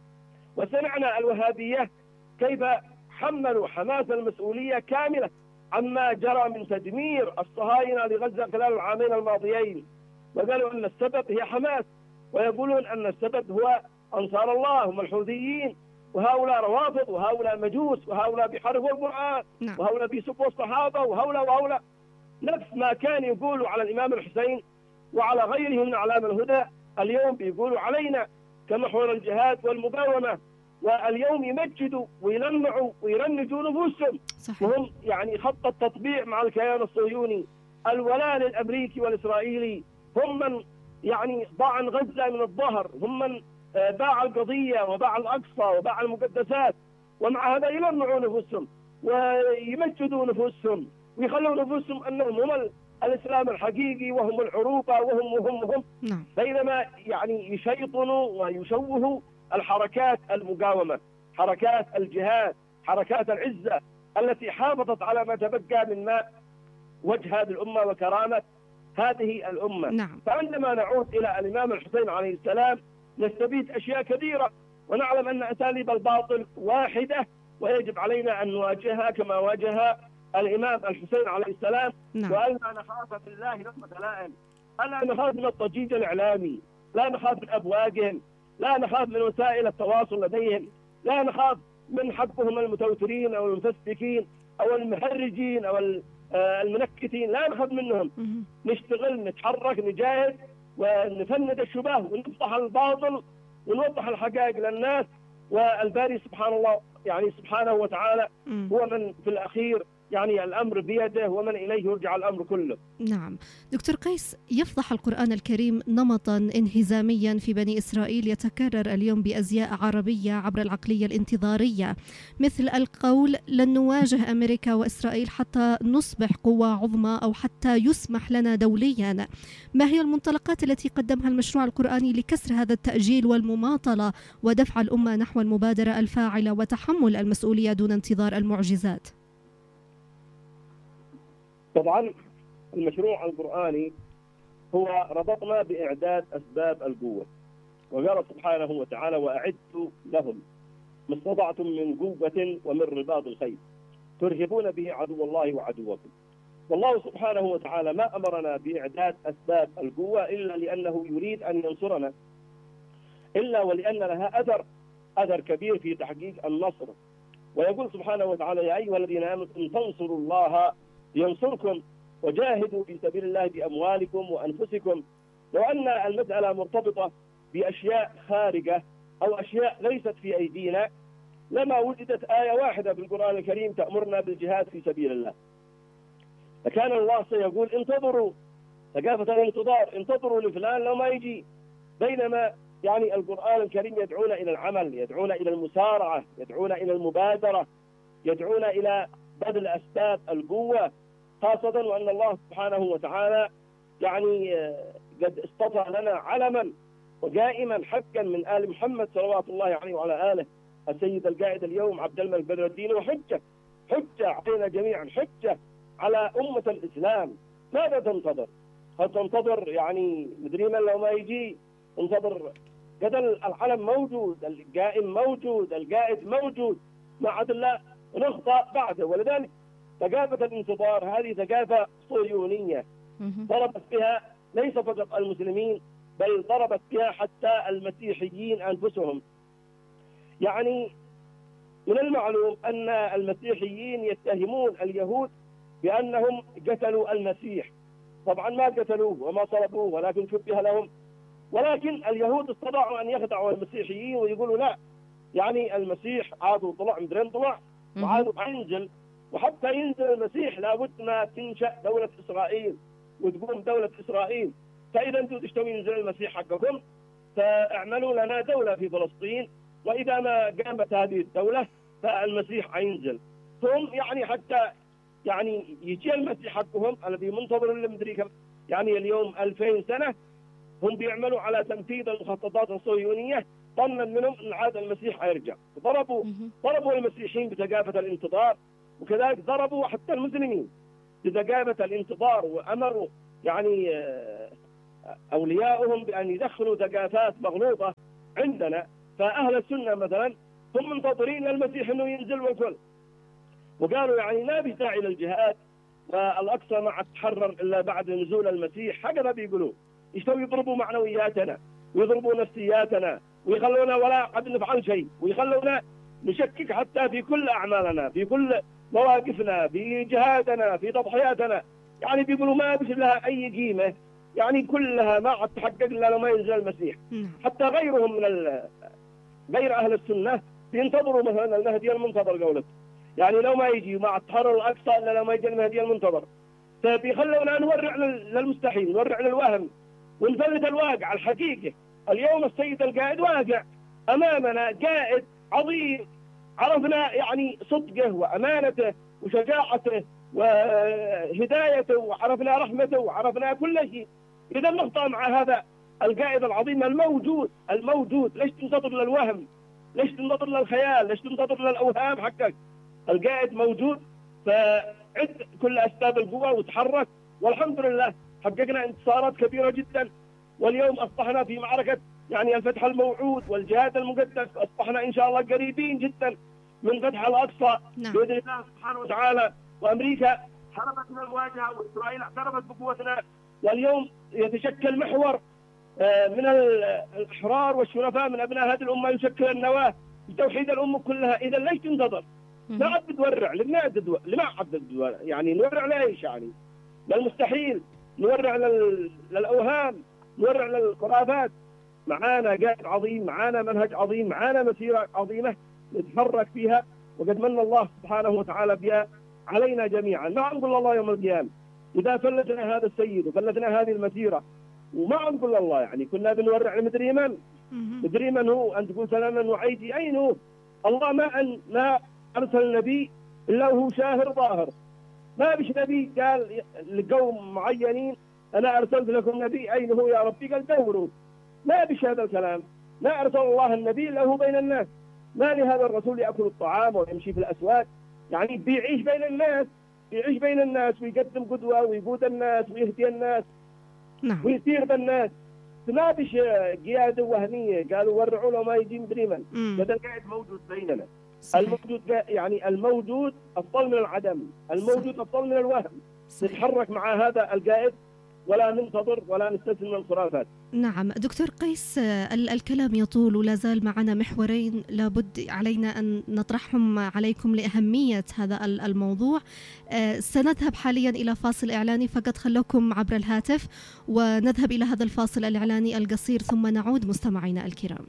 وسمعنا الوهابية كيف حملوا حماس المسؤولية كاملة عما جرى من تدمير الصهاينة لغزة خلال العامين الماضيين، وقالوا أن السبب هي حماس، ويقولون أن السبب هو أنصار الله هم الحوثيين، وهؤلاء روافض، وهؤلاء مجوس، وهؤلاء بيحرفوا القرآن، وهؤلاء بيسبوا الصحابة، وهؤلاء نفس ما كان يقولوا على الإمام الحسين وعلى غيره من أعلام الهدى، اليوم بيقولوا علينا كمحور الجهاد والمقاومة. واليوم يمجدوا ويلمعوا ويرنجوا نفوسهم، وهم يعني خط التطبيع مع الكيان الصهيوني، الولاء للأمريكي والإسرائيلي، هم من يعني ضاع غزة من الظهر، هم من باع القضية وباع الأقصى وباع المقدسات، ومع هذا يلمعوا نفوسهم ويمجدوا نفوسهم ويخلوا نفوسهم أنهم هم الإسلام الحقيقي، وهم العروبة، وهم بينما يعني يشيطنوا ويشوهوا الحركات المقاومة، حركات الجهاد، حركات العزة التي حافظت على ما تبقى من ماء وجه هذه الأمة وكرامة هذه الأمة. فعندما نعود إلى الإمام الحسين عليه السلام نستفيد أشياء كثيرة، ونعلم أن أساليب الباطل واحدة، ويجب علينا أن نواجهها كما واجه الإمام الحسين عليه السلام. وألا نخاف بالله لومة لائم، ألا نخاف من الضجيج الإعلامي، لا نخاف من أبواقهم، لا نخاف من وسائل التواصل لديهم، لا نخاف من حقهم المتوترين أو المفسدين أو المهرجين أو المنكتين، لا نخاف منهم. نشتغل، نتحرك، نجاهد، ونفند الشبه، ونفضح الباطل، ونوضح الحقائق للناس. والباري سبحان الله يعني سبحانه وتعالى هو من في الأخير يعني الأمر بيده، ومن إليه يرجع الأمر كله. نعم دكتور قيس، يفضح القرآن الكريم نمطا انهزاميا في بني إسرائيل يتكرر اليوم بأزياء عربية عبر العقلية الانتظارية، مثل القول لن نواجه أمريكا وإسرائيل حتى نصبح قوة عظمى أو حتى يسمح لنا دوليا. ما هي المنطلقات التي قدمها المشروع القرآني لكسر هذا التأجيل والمماطلة ودفع الأمة نحو المبادرة الفاعلة وتحمل المسؤولية دون انتظار المعجزات؟ طبعا المشروع القرآني هو ربطنا بإعداد أسباب القوة، وقال سبحانه وتعالى وأعدوا لهم ما استطعتم من قوة ومن رباط الخيل ترهبون به عدو الله وعدوكم. والله سبحانه وتعالى ما أمرنا بإعداد أسباب القوة إلا لأنه يريد أن ينصرنا، إلا ولأن لها أثر كبير في تحقيق النصر. ويقول سبحانه وتعالى يا أيها الذين آمنوا إن تنصروا الله ينصركم وجاهدوا في سبيل الله بأموالكم وأنفسكم. لو أن المسألة مرتبطة بأشياء خارجة أو أشياء ليست في أيدينا لما وجدت آية واحدة بالقرآن الكريم تأمرنا بالجهاد في سبيل الله، فكان الله سيقول انتظروا، ثقافة الانتظار، انتظروا لفلان لو ما يجي. بينما يعني القرآن الكريم يدعونا إلى العمل، يدعونا إلى المسارعة، يدعونا إلى المبادرة، يدعونا إلى بذل أسباب القوة، خاصة وأن الله سبحانه وتعالى يعني قد اصطفى لنا علما وقائما حقا من آل محمد صلوات الله عليه وعلى آله السيد القائد اليوم عبد الملك بدر الدين، وحجة علينا جميعا، حجة على أمة الإسلام. ماذا تنتظر؟ هل تنتظر يعني مدري من لو ما يجي؟ انتظر، قد العلم موجود، القائم موجود، القائد موجود، ما عاد الله نخطأ بعده. ولذلك ثقافة الانتظار هذه ثقافة صهيونية ضربت بها ليس فقط المسلمين، بل ضربت بها حتى المسيحيين أنفسهم. يعني من المعلوم أن المسيحيين يتهمون اليهود بأنهم قتلوا المسيح. طبعا ما قتلوه وما صلبوه، ولكن شبه لهم. ولكن اليهود استطاعوا أن يخدعوا المسيحيين ويقولوا لا، يعني المسيح عادوا طلع مدرين طلع وعادوا ينزل، وحتى ينزل المسيح لابد ما تنشأ دولة إسرائيل وتقوم دولة إسرائيل. فإذا أنتم تشتوا ينزل المسيح حقكم فاعملوا لنا دولة في فلسطين، وإذا ما قامت هذه الدولة فالمسيح ينزل. ثم يعني حتى يعني يجي المسيح حقهم الذي منتظر لمدري كم يعني اليوم 2000 سنة، هم بيعملوا على تنفيذ المخططات الصهيونية ظنا منهم أن عاد المسيح يرجع. ضربوا المسيحيين بثقافة الانتظار، وكذلك ضربوا حتى المسلمين بذقابة الانتظار، وأمروا يعني أولياؤهم بأن يدخلوا ثقافات مغلوطة عندنا. فأهل السنة مثلا هم منتظرين المسيح أنه ينزل والكل، وقالوا يعني ما في داعي للجهاد والأقصى ما تحرر إلا بعد نزول المسيح. هكذا بيقولوا، يشتوا يضربوا معنوياتنا ويضربوا نفسياتنا ويخلونا ولا قد نفعل شيء، ويخلونا نشكك حتى في كل أعمالنا، في كل مواقفنا، في جهادنا، في تضحياتنا. يعني بيقولوا ما بش لها أي قيمة، يعني كلها ما عاد تحقق إلا لما ينزل المسيح. حتى غيرهم من غير أهل السنة بينتظروا مثلا المهدي المنتظر قولت، يعني لو ما يجي مع التحرر الأقصى إلا لما يجي المهدي المنتظر. فبيخلونا نورع للمستحيل، نورع للوهم، ونفلت الواقع الحقيقي. اليوم السيد القائد واقع أمامنا، قائد عظيم، عرفنا يعني صدقه وأمانته وشجاعته وهدايته، وعرفنا رحمته، وعرفنا كل شيء. إذا نخطأ مع هذا القائد العظيم الموجود، ليش تنتظر للوهم؟ ليش تنتظر للخيال؟ ليش تنتظر للأوهام حقك؟ القائد موجود، فعد كل أسباب القوة وتحرك، والحمد لله حققنا انتصارات كبيرة جدا. واليوم أصبحنا في معركة يعني الفتح الموعود والجهاد المقدس، أصبحنا إن شاء الله قريبين جدا من فتح الأقصى بإذن الله سبحانه وتعالى. وأمريكا هربت من المواجهة، وإسرائيل اعترفت بقوتنا، واليوم يتشكل محور من الأحرار والشرفاء من أبناء هذه الأمة يشكل النواة لتوحيد الأمة كلها. إذا ليش تنتظر؟ لا عاد تورع، لما عاد يعني نورع ليش؟ يعني للمستحيل، نورع للأوهام، نورع للخرافات. معانا قائد عظيم، معانا منهج عظيم، معانا مسيرة عظيمة نتحرك فيها، وقد من الله سبحانه وتعالى بها علينا جميعا. ما نقول الله يوم القيامة إذا فلتنا هذا السيد وفلتنا هذه المسيرة، وما نقول الله يعني كنا بنورع مدري من هو، أن تقول سلاما وعيدي أين هو؟ الله ما أرسل نبي إلا هو شاهر ظاهر. ما بش نبي قال لقوم معينين أنا أرسلت لكم نبي أين هو يا ربي؟ قال دوروا. ما بش هذا الكلام. ما أرسل الله النبي إلا هو بين الناس. ما لهذا الرسول يأكل الطعام ويمشي في الأسواق؟ يعني بيعيش بين الناس ويقدم قدوة ويقود الناس ويهدي الناس ويسير بالناس. ما بش قيادة وهمية قالوا ورعوا له ما يجي مدري من. هذا القاعد موجود بيننا. الموجود يعني الموجود أفضل من العدم، الموجود أفضل من الوهم. نتحرك مع هذا القائد ولا ننتظر ولا نستسلم للخرافات. نعم دكتور قيس، الكلام يطول ولا زال معنا محورين لابد علينا أن نطرحهم عليكم لأهمية هذا الموضوع. سنذهب حاليا إلى فاصل إعلاني، فقط خلوكم عبر الهاتف ونذهب إلى هذا الفاصل الإعلاني القصير ثم نعود مستمعينا الكرام.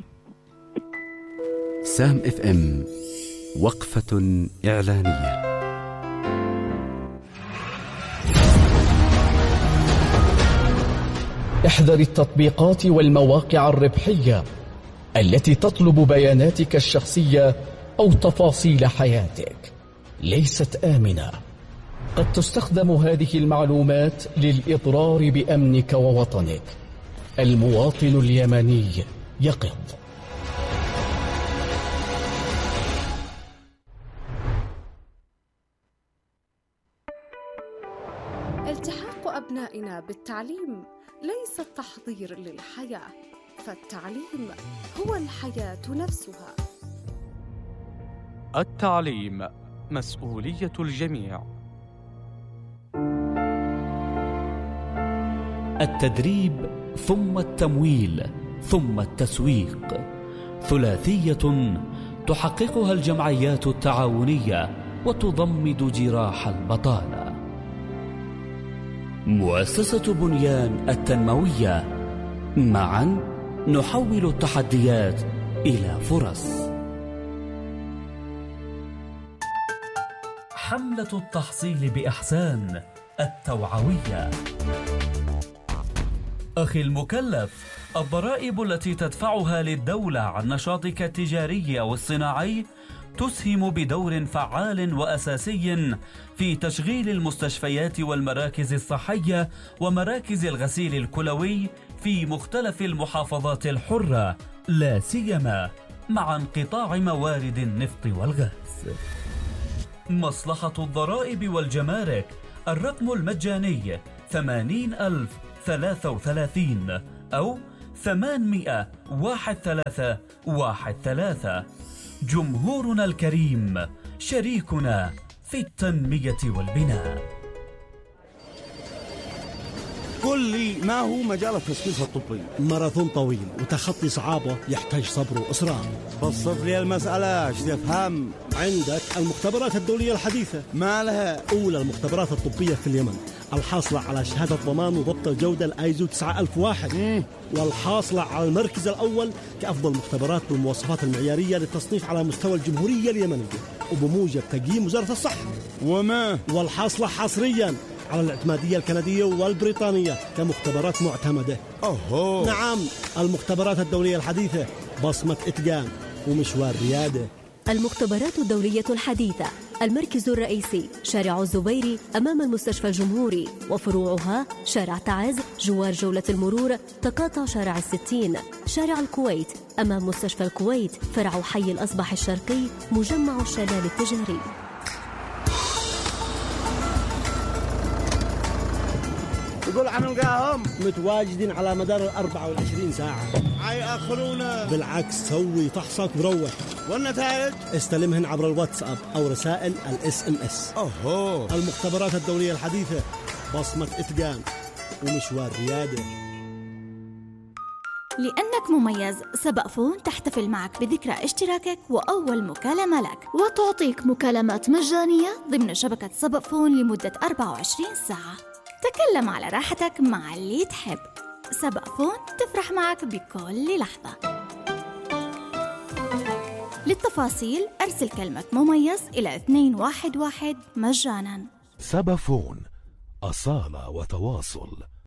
سام اف ام، وقفة إعلانية. احذر التطبيقات والمواقع الربحية التي تطلب بياناتك الشخصية أو تفاصيل حياتك، ليست آمنة. قد تستخدم هذه المعلومات للإضرار بأمنك ووطنك. المواطن اليمني يقظ. التحاق أبنائنا بالتعليم ليس التحضير للحياة، فالتعليم هو الحياة نفسها. التعليم مسؤولية الجميع. التدريب ثم التمويل ثم التسويق، ثلاثية تحققها الجمعيات التعاونية وتضمد جراح البطالة. مؤسسة بنيان التنموية، معا نحول التحديات إلى فرص. حملة التحصيل بإحسان التوعوية. أخي المكلف، الضرائب التي تدفعها للدولة عن نشاطك التجاري أو الصناعي تسهم بدور فعال وأساسي في تشغيل المستشفيات والمراكز الصحية ومراكز الغسيل الكلوي في مختلف المحافظات الحرة، لا سيما مع انقطاع موارد النفط والغاز. مصلحة الضرائب والجمارك الرقم المجاني 80,033 أو 800-1313. جمهورنا الكريم شريكنا في التنمية والبناء. قل لي ما هو مجال التثقيف الطبي؟ ماراثون طويل وتخطي صعابه يحتاج صبر وإصرار. بسط لي المسألة ايش تفهم؟ عندك المختبرات الدولية الحديثة. ما لها؟ أولى المختبرات الطبية في اليمن، الحاصلة على شهادة ضمان وضبط الجودة الآيزو 9001، والحاصلة على المركز الأول كأفضل مختبرات بالمواصفات المعيارية للتصنيف على مستوى الجمهورية اليمنية وبموجب تقييم وزارة الصحة. والحاصلة حصرياً على الاعتمادية الكندية والبريطانية كمختبرات معتمدة. نعم، المختبرات الدولية الحديثة، بصمة إتقان ومشوار ريادة. المختبرات الدولية الحديثة، المركز الرئيسي شارع الزبيري أمام المستشفى الجمهوري، وفروعها شارع تعز جوار جولة المرور، تقاطع شارع 60، شارع الكويت أمام مستشفى الكويت، فرع حي الأصبح الشرقي، مجمع الشلال التجاري. يقول عنهم متواجدين على مدار 24 ساعة. حيأخرونا. بالعكس، سوي فحصك وروح. والنتائج استلمهن عبر الواتساب أو رسائل SMS. المختبرات الدولية الحديثة، بصمة إتقان ومشوار ريادة. لأنك مميز، سبق فون تحتفل معك بذكرى اشتراكك وأول مكالمة لك، وتعطيك مكالمات مجانية ضمن شبكة سبق فون لمدة 24 ساعة. تكلم على راحتك مع اللي تحب. سبق فون تفرح معك بكل لحظة. للتفاصيل أرسل كلمة مميز إلى 211 مجانا. سبق فون، أصالة وتواصل.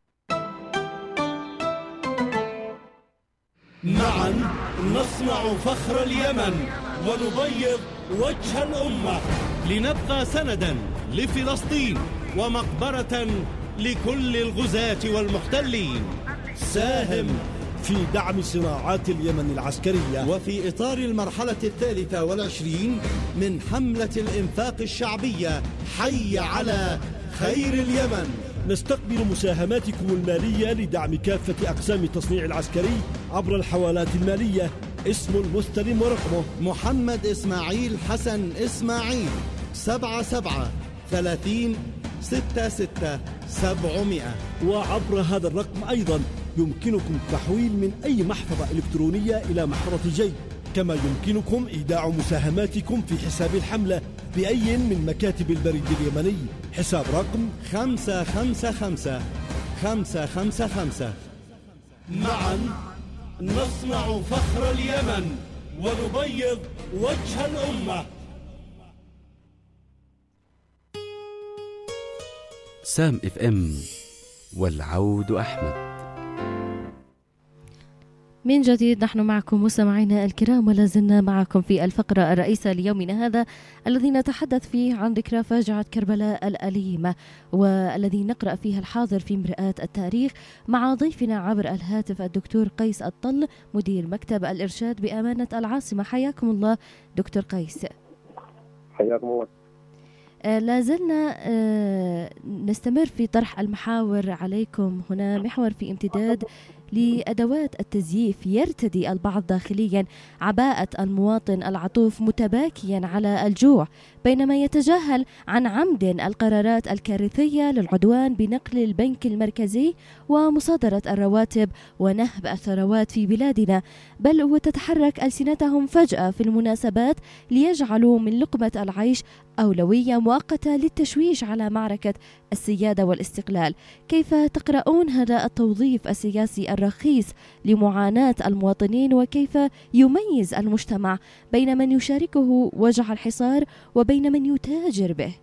معا نصنع فخر اليمن ونبيض وجه الأمة، لنبقى سندا لفلسطين ومقبرة لكل الغزاة والمحتلين. ساهم في دعم صناعات اليمن العسكرية، وفي إطار المرحلة 23 من حملة الإنفاق الشعبية حي على خير اليمن. نستقبل مساهماتكم المالية لدعم كافة أقسام التصنيع العسكري عبر الحوالات المالية. اسم المستلم ورقمه محمد إسماعيل حسن إسماعيل، 773066 وعبر هذا الرقم أيضا يمكنكم التحويل من أي محفظة إلكترونية إلى محفظة جيب، كما يمكنكم إيداع مساهماتكم في حساب الحملة بأي من مكاتب البريد اليمني. حساب رقم 555555. معا نصنع فخر اليمن ونبيض وجه الأمة. سام FM، والعود أحمد. من جديد نحن معكم مستمعينا الكرام، ولا زلنا معكم في الفقرة الرئيسة ليومنا هذا الذي نتحدث فيه عن ذكرى فاجعة كربلاء الأليمة، والذي نقرأ فيها الحاضر في مرآة التاريخ مع ضيفنا عبر الهاتف الدكتور قيس الطل، مدير مكتب الإرشاد بأمانة العاصمة. حياكم الله دكتور قيس. حياكم الله. لا زلنا نستمر في طرح المحاور عليكم. هنا محور في امتداد لأدوات التزييف. يرتدي البعض داخليا عباءة المواطن العطوف متباكيا على الجوع، بينما يتجاهل عن عمد القرارات الكارثية للعدوان بنقل البنك المركزي ومصادرة الرواتب ونهب الثروات في بلادنا، بل وتتحرك ألسنتهم فجأة في المناسبات ليجعلوا من لقمة العيش أولوية مؤقتة للتشويش على معركة السيادة والاستقلال. كيف تقرؤون هذا التوظيف السياسي الرخيص لمعاناة المواطنين، وكيف يميز المجتمع بين من يشاركه وجع الحصار وبين من يتاجر به؟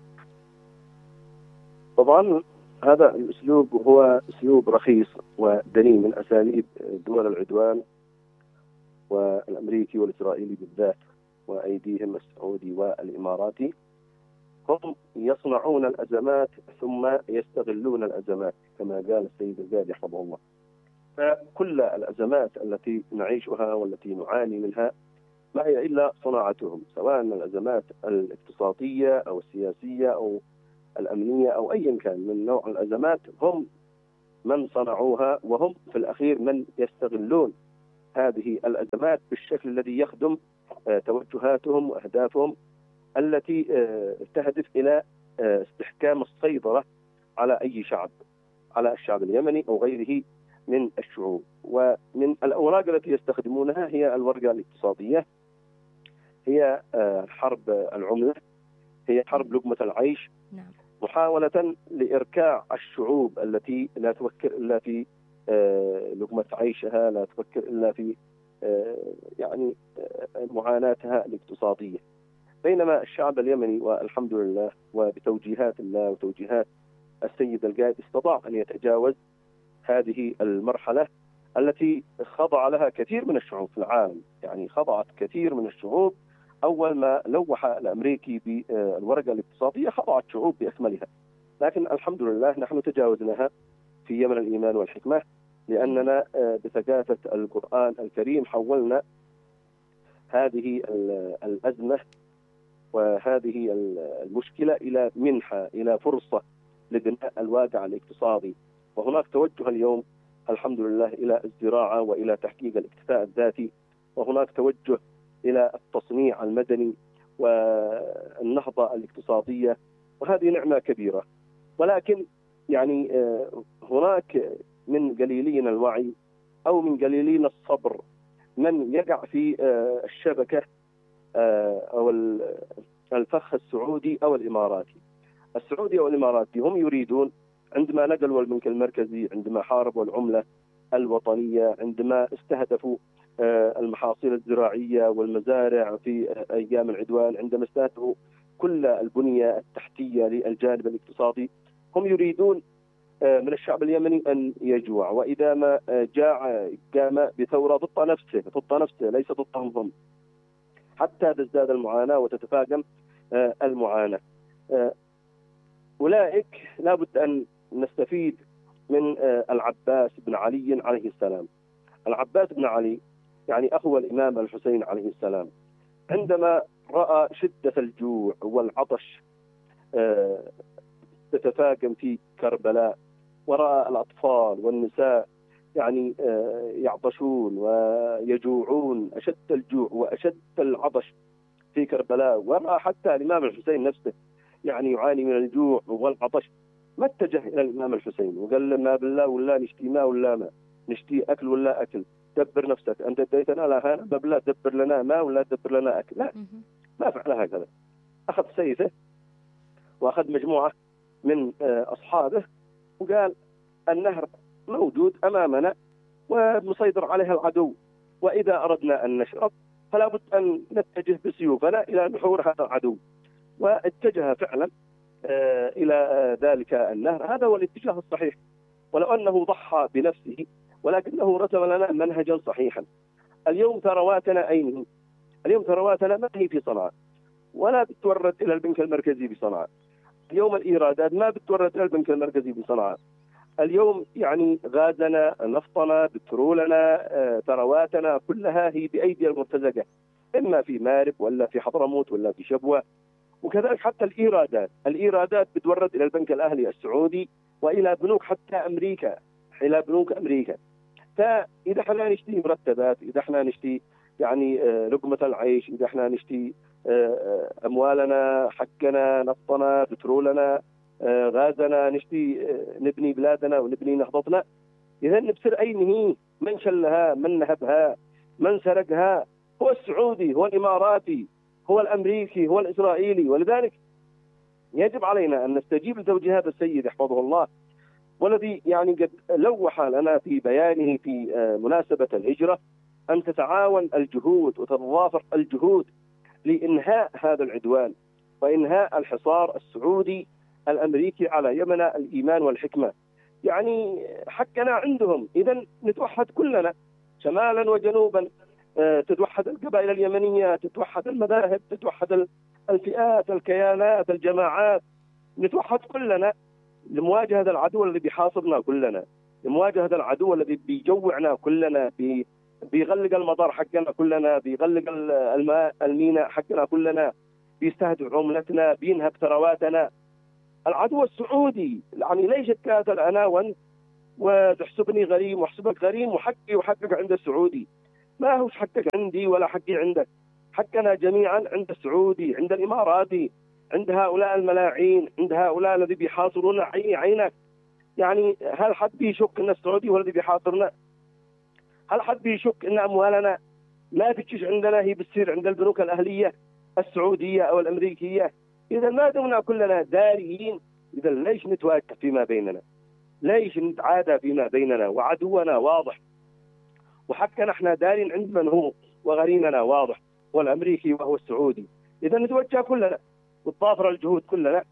طبعا هذا الأسلوب هو أسلوب رخيص ودنيء من أساليب دول العدوان، والأمريكي والإسرائيلي بالذات، وأيديهم السعودي والإماراتي. هم يصنعون الأزمات ثم يستغلون الأزمات كما قال السيد القاضي حفظه الله. فكل الأزمات التي نعيشها والتي نعاني منها ما هي إلا صناعتهم، سواء الأزمات الاقتصادية أو السياسية أو الأمنية أو أيا كان من نوع الأزمات هم من صنعوها، وهم في الأخير من يستغلون هذه الأزمات بالشكل الذي يخدم توجهاتهم وأهدافهم التي تهدف إلى استحكام السيطرة على أي شعب، على الشعب اليمني أو غيره من الشعوب. ومن الأوراق التي يستخدمونها هي الورقة الاقتصادية، هي حرب العملة، هي حرب لقمة العيش، محاولة لإركاع الشعوب التي لا تفكر إلا في لقمة عيشها، لا تفكر إلا في يعني معاناتها الاقتصادية. بينما الشعب اليمني والحمد لله وبتوجيهات الله وتوجيهات السيد القائد استطاع أن يتجاوز هذه المرحلة التي خضع لها كثير من الشعوب في العالم. يعني خضعت كثير من الشعوب أول ما لوح الأمريكي بالورقة الاقتصادية، خضعت شعوب بأكملها، لكن الحمد لله نحن تجاوزناها في يمن الإيمان والحكمة، لأننا بثقافة القرآن الكريم حولنا هذه الأزمة وهذه المشكلة إلى منحة، إلى فرصة لبناء الواقع الاقتصادي. وهناك توجه اليوم الحمد لله إلى الزراعة وإلى تحقيق الاكتفاء الذاتي، وهناك توجه إلى التصنيع المدني والنهضة الاقتصادية، وهذه نعمة كبيرة. ولكن يعني هناك من قليلين الوعي أو من قليلين الصبر من يقع في الشبكة أو الفخ السعودي أو الإماراتي. السعودي أو الإماراتي هم يريدون عندما نقلوا البنك المركزي، عندما حاربوا العملة الوطنية، عندما استهدفوا المحاصيل الزراعية والمزارع في أيام العدوان، عندما استهدفوا كل البنية التحتية للجانب الاقتصادي، هم يريدون من الشعب اليمني أن يجوع، وإذا ما جاع قام بثورة ضد نفسه ليس ضدهم هم، حتى تزداد المعاناة وتتفاقم المعاناة. أولئك لابد أن نستفيد من العباس بن علي عليه السلام. العباس بن علي يعني أخو الإمام الحسين عليه السلام، عندما رأى شدة الجوع والعطش تتفاقم في كربلاء، ورأى الأطفال والنساء يعني يعطشون ويجوعون أشد الجوع وأشد العطش في كربلاء، ورأى حتى الإمام الحسين نفسه يعني يعاني من الجوع والعطش، ما اتجه إلى الإمام الحسين وقال له ما بالله ولا نشتي ماء ولا ماء، نشتي أكل ولا أكل، دبر نفسك، أنت اديتنا لا هنا بالله دبر لنا ماء ولا دبر لنا أكل. لا، ما فعل هكذا. أخذ سيفه وأخذ مجموعة من أصحابه وقال النهر موجود أمامنا ومسيطر عليها العدو، وإذا أردنا أن نشرب فلا بد أن نتجه بسيوفنا إلى نحور هذا العدو. واتجه فعلا إلى ذلك النهر. هذا هو الاتجاه الصحيح، ولو أنه ضحى بنفسه ولكنه رسم لنا منهجا صحيحا. اليوم ثرواتنا أين هي؟ اليوم ثرواتنا ما هي في صنعاء، ولا بتورد إلى البنك المركزي بصنعاء. اليوم الإيرادات ما بتورد إلى البنك المركزي بصنعاء. اليوم يعني غازنا، نفطنا، بترولنا، ثرواتنا كلها هي بأيدي المرتزقة، إما في مارب ولا في حضرموت ولا في شبوة. وكذلك حتى الإيرادات بتورد إلى البنك الأهلي السعودي وإلى بنوك حتى أمريكا، إلى بنوك أمريكا. فإذا احنا نشتي مرتبات، إذا احنا نشتي يعني لقمة العيش، إذا احنا نشتي أموالنا، حقنا، نفطنا، بترولنا، غازنا، نشتي نبني بلادنا ونبني نهضتنا، إذا نبصر أين هي؟ من شلها؟ من نهبها؟ من سرقها؟ هو السعودي، هو الإماراتي، هو الأمريكي، هو الإسرائيلي. ولذلك يجب علينا أن نستجيب لتوجيهات السيد يحفظه الله، والذي يعني قد لوح لنا في بيانه في مناسبة الهجرة أن تتعاون الجهود وتتضافر الجهود لإنهاء هذا العدوان وإنهاء الحصار السعودي الأمريكي على يمن الإيمان والحكمة. يعني حقنا عندهم، إذا نتوحد كلنا شمالا وجنوبا، تتوحد القبائل اليمنية، تتوحد المذاهب، تتوحد الفئات، الكيانات، الجماعات، نتوحد كلنا لمواجهة هذا العدو الذي بيحاصرنا كلنا، لمواجهة هذا العدو الذي بيجوعنا كلنا، بيغلق المطار حقنا كلنا، بيغلق الماء الميناء حقنا كلنا، بيستهدف عملتنا، بينهب ثرواتنا. العدو السعودي، يعني ليش تكاتل أنا وأنت وتحسبني غريم وأحسبك غريم، وحقي وحقك عند السعودي. ما هوش حقك عندي ولا حقي عندك، حقنا جميعا عند السعودي، عند الإماراتي، عند هؤلاء الملاعين، عند هؤلاء الذي بيحاصرون عينك. يعني هل حد بيشك أن السعودي هو الذي بيحاصرنا؟ هل حد بيشك أن أموالنا ما بتجيش عندنا، هي بتصير عند البنوك الأهلية السعودية أو الأمريكية؟ إذا ما دمنا كلنا داريين، إذا ليش نتواجه فيما بيننا؟ ليش نتعادى فيما بيننا؟ وعدونا واضح، وحقنا احنا دارين عند من هو، وغريمنا واضح والأمريكي وهو السعودي. إذا نتوجه كلنا وتضافر الجهود كلنا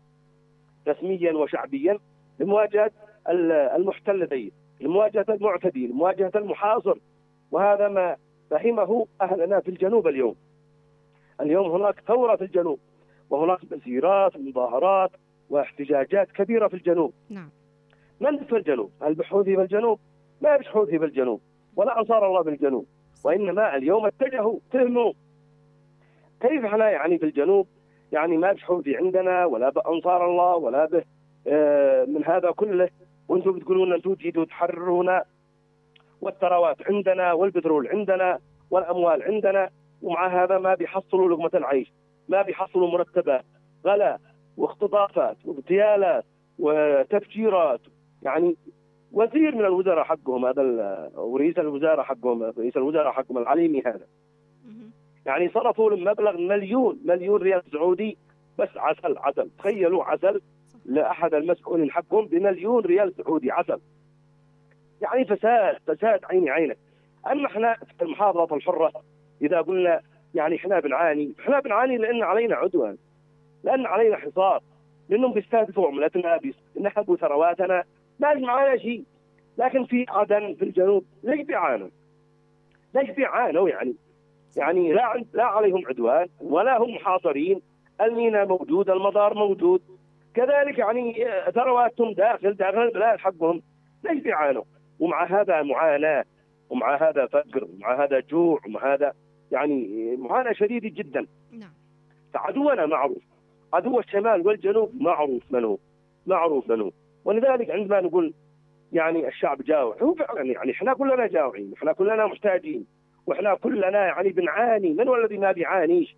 رسميا وشعبيا لمواجهة المحتل ذي، لمواجهة المعتدي، لمواجهة المحاصر. وهذا ما فهمه أهلنا في الجنوب اليوم. اليوم هناك ثورة في الجنوب، وهناك مسيرات ومظاهرات واحتجاجات كبيرة في الجنوب. نعم. من في الجنوب؟ هل بحوثي بالجنوب؟ ما بحوثي بالجنوب ولا أنصار الله بالجنوب، وإنما اليوم اتجهوا فهموا كيف احنا يعني في الجنوب يعني ما بحوثي عندنا ولا بأنصار الله ولا به من هذا كله، وانتم بتقولون انتم تجيدوا تحررونا، والثروات عندنا والبترول عندنا والأموال عندنا، ومع هذا ما بيحصلوا لقمة العيش، ما بيحصلوا مرتبات، غلا واختطافات واغتيالات وتفجيرات. يعني وزير من الوزراء حقهم هذا ورئيس الوزراء حقهم، رئيس الوزراء حقهم العليمي هذا، يعني صرفوا له مبلغ مليون ريال سعودي بس عسل. تخيلوا عسل لأحد المسؤولين حقهم بمليون ريال سعودي عسل. يعني فساد عينك. أما احنا في المحافظة الحرة إذا قلنا يعني احنا بنعاني لأن علينا عدوان، لأن علينا حصار، لأنهم بيستهدفوا عملتنا، بينهبوا ثرواتنا، ما معنا شيء. لكن في عدن في الجنوب ليش بيعانوا؟ يعني لا عليهم عدوان ولا هم محاصرين، الميناء موجود، المطار موجود، كذلك يعني ثرواتهم داخل البلاد حقهم، ليش بيعانوا؟ ومع هذا معاناة، ومع هذا فقر، ومع هذا جوع، ومع هذا يعني معاناة شديدة جدا. نعم. فعدونا معروف، عدو الشمال والجنوب معروف منه. ولذلك عندما نقول يعني الشعب جائع، هو فعلا يعني احنا كلنا جائعين، احنا كلنا محتاجين، واحنا كلنا يعني بنعاني. من هو الذي ما بيعانيش؟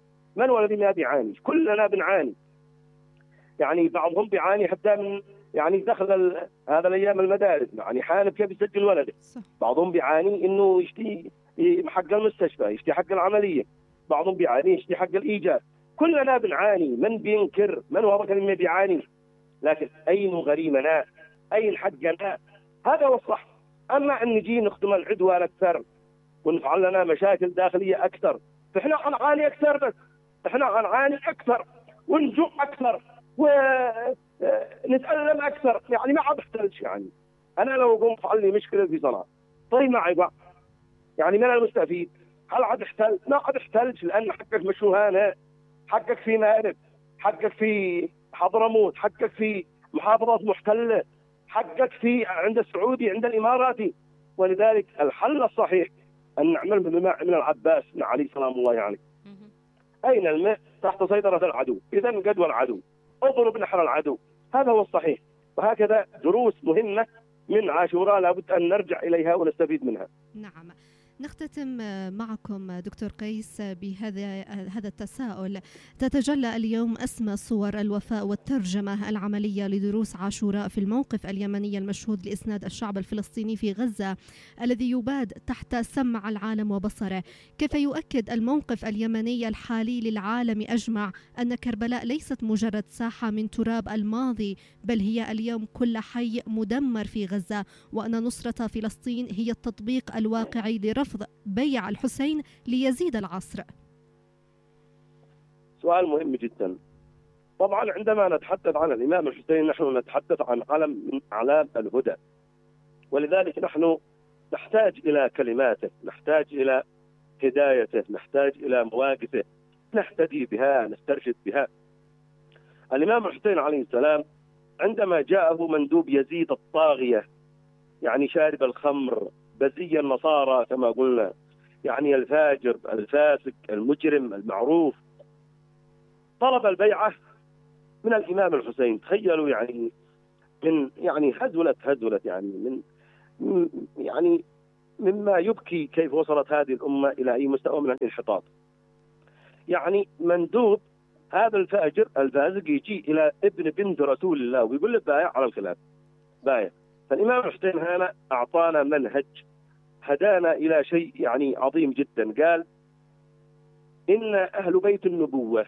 كلنا بنعاني. يعني بعضهم بيعاني حتى من يعني دخل هذا الايام المدارس، يعني حالف كيف يسجل ولده. بعضهم بيعاني انه يشتي حق المستشفى، يشتي حق العمليه. بعضهم بيعاني يشتي حق الايجاب. كلنا بنعاني، من بينكر؟ من هو الذي ما بيعاني؟ لكن أين غريمنا؟ أين حقنا؟ هذا هو الصح. أما أن نجي نخدم العدوان أكثر ونفعل لنا مشاكل داخلية أكثر، فإحنا هنعاني أكثر، بس إحنا هنعاني أكثر ونجوع أكثر ونتألم أكثر. يعني ما عاد احتلش. يعني أنا لو قمت فعل لي مشكلة في صنعاء، طيب معي بقى يعني من المستفيد؟ هل عاد احتل؟ ما عاد احتلش، لأن حقك مشوهانة، حقك في مأرب، حقك في حضرموت، حقك في محافظات محتلة، حقك في عند السعودي، عند الإماراتي. ولذلك الحل الصحيح أن نعمل بما من العباس بن علي سلام الله عليه. أين الماء؟ تحت سيطرة العدو، إذا قدوى العدو، اضرب نحر العدو. هذا هو الصحيح. وهكذا دروس مهمة من عاشوراء لابد أن نرجع إليها ونستفيد منها. نعم. نختتم معكم دكتور قيس بهذا التساؤل. تتجلى اليوم أسمى صور الوفاء والترجمة العملية لدروس عاشوراء في الموقف اليمني المشهود لإسناد الشعب الفلسطيني في غزة الذي يباد تحت سمع العالم وبصره. كيف يؤكد الموقف اليمني الحالي للعالم أجمع أن كربلاء ليست مجرد ساحة من تراب الماضي، بل هي اليوم كل حي مدمر في غزة، وأن نصرة فلسطين هي التطبيق الواقعي لرفض بيع الحسين ليزيد العصر؟ سؤال مهم جدا. طبعا عندما نتحدث عن الإمام الحسين نحن نتحدث عن علم من أعلام الهدى، ولذلك نحن نحتاج إلى كلماته، نحتاج إلى هدايته، نحتاج إلى مواقفه نهتدي بها، نسترشد بها. الإمام الحسين عليه السلام عندما جاءه مندوب يزيد الطاغية، يعني شارب الخمر، بزي النصارى كما قلنا، يعني الفاجر الفاسق المجرم المعروف، طلب البيعة من الإمام الحسين. تخيلوا يعني من يعني هزلت يعني يعني مما يبكي كيف وصلت هذه الأمة إلى أي مستوى من الانحطاط. يعني مندوب هذا الفاجر الفاسق يجي إلى ابن بنت رسول الله ويقول له بايع على الخلاف، بايع. فالإمام الحسين هنا أعطانا منهج هدانا إلى شيء يعني عظيم جدا. قال إن أهل بيت النبوة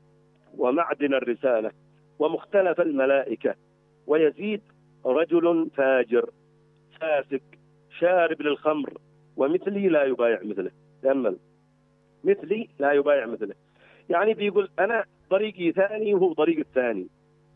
ومعدن الرسالة ومختلف الملائكة ويزيد رجل فاجر فاسق شارب للخمر ومثلي لا يبايع مثله. تأمل، مثلي لا يبايع مثله. يعني بيقول أنا طريقي ثاني وهو طريق الثاني،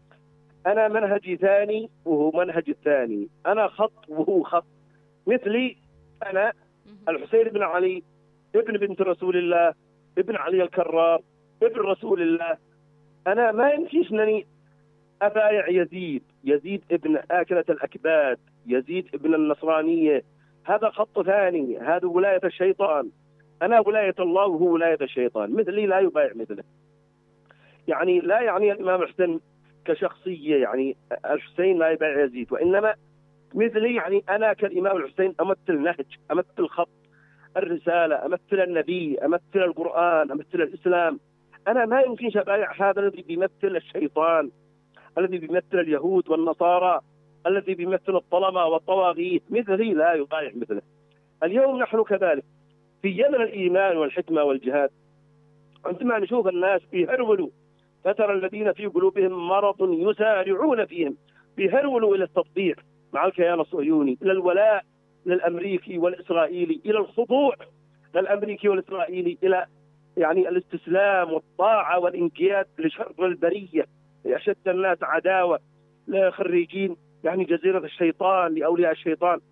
أنا منهجي ثاني وهو منهج الثاني، أنا خط وهو خط. مثلي أنا الحسين بن علي ابن بنت رسول الله ابن علي الكرار ابن رسول الله. أنا ما يمكنش أنني أبايع يزيد ابن آكلة الأكباد، يزيد ابن النصرانية. هذا خط ثاني، هذا ولاية الشيطان. أنا ولاية الله وهو ولاية الشيطان، مثلي لا يبايع مثله. يعني لا يعني الإمام الحسين كشخصية يعني الحسين لا يبايع يزيد، وإنما مثلي يعني أنا كالإمام الحسين أمثل نهج، أمثل خط الرسالة، أمثل النبي، أمثل القرآن، أمثل الإسلام. أنا ما يمكنش أبايع هذا الذي بيمثل الشيطان، الذي بيمثل اليهود والنصارى، الذي بيمثل الظلمة والطواغيت. مثلي لا يبايع مثله. اليوم نحن كذلك في يمن الإيمان والحكمة والجهاد. عندما نشوف الناس بيهرولوا، فترى الذين في قلوبهم مرض يسارعون فيهم، بيهرولوا إلى التطبيع مع الكيان الصهيوني، إلى الولاء للأمريكي والإسرائيلي، إلى الخضوع للأمريكي والإسرائيلي، إلى يعني الاستسلام والطاعة والانقياد لشر البرية، لأشد الناس عداوة، لخريجين يعني جزيرة الشيطان، لأولياء الشيطان.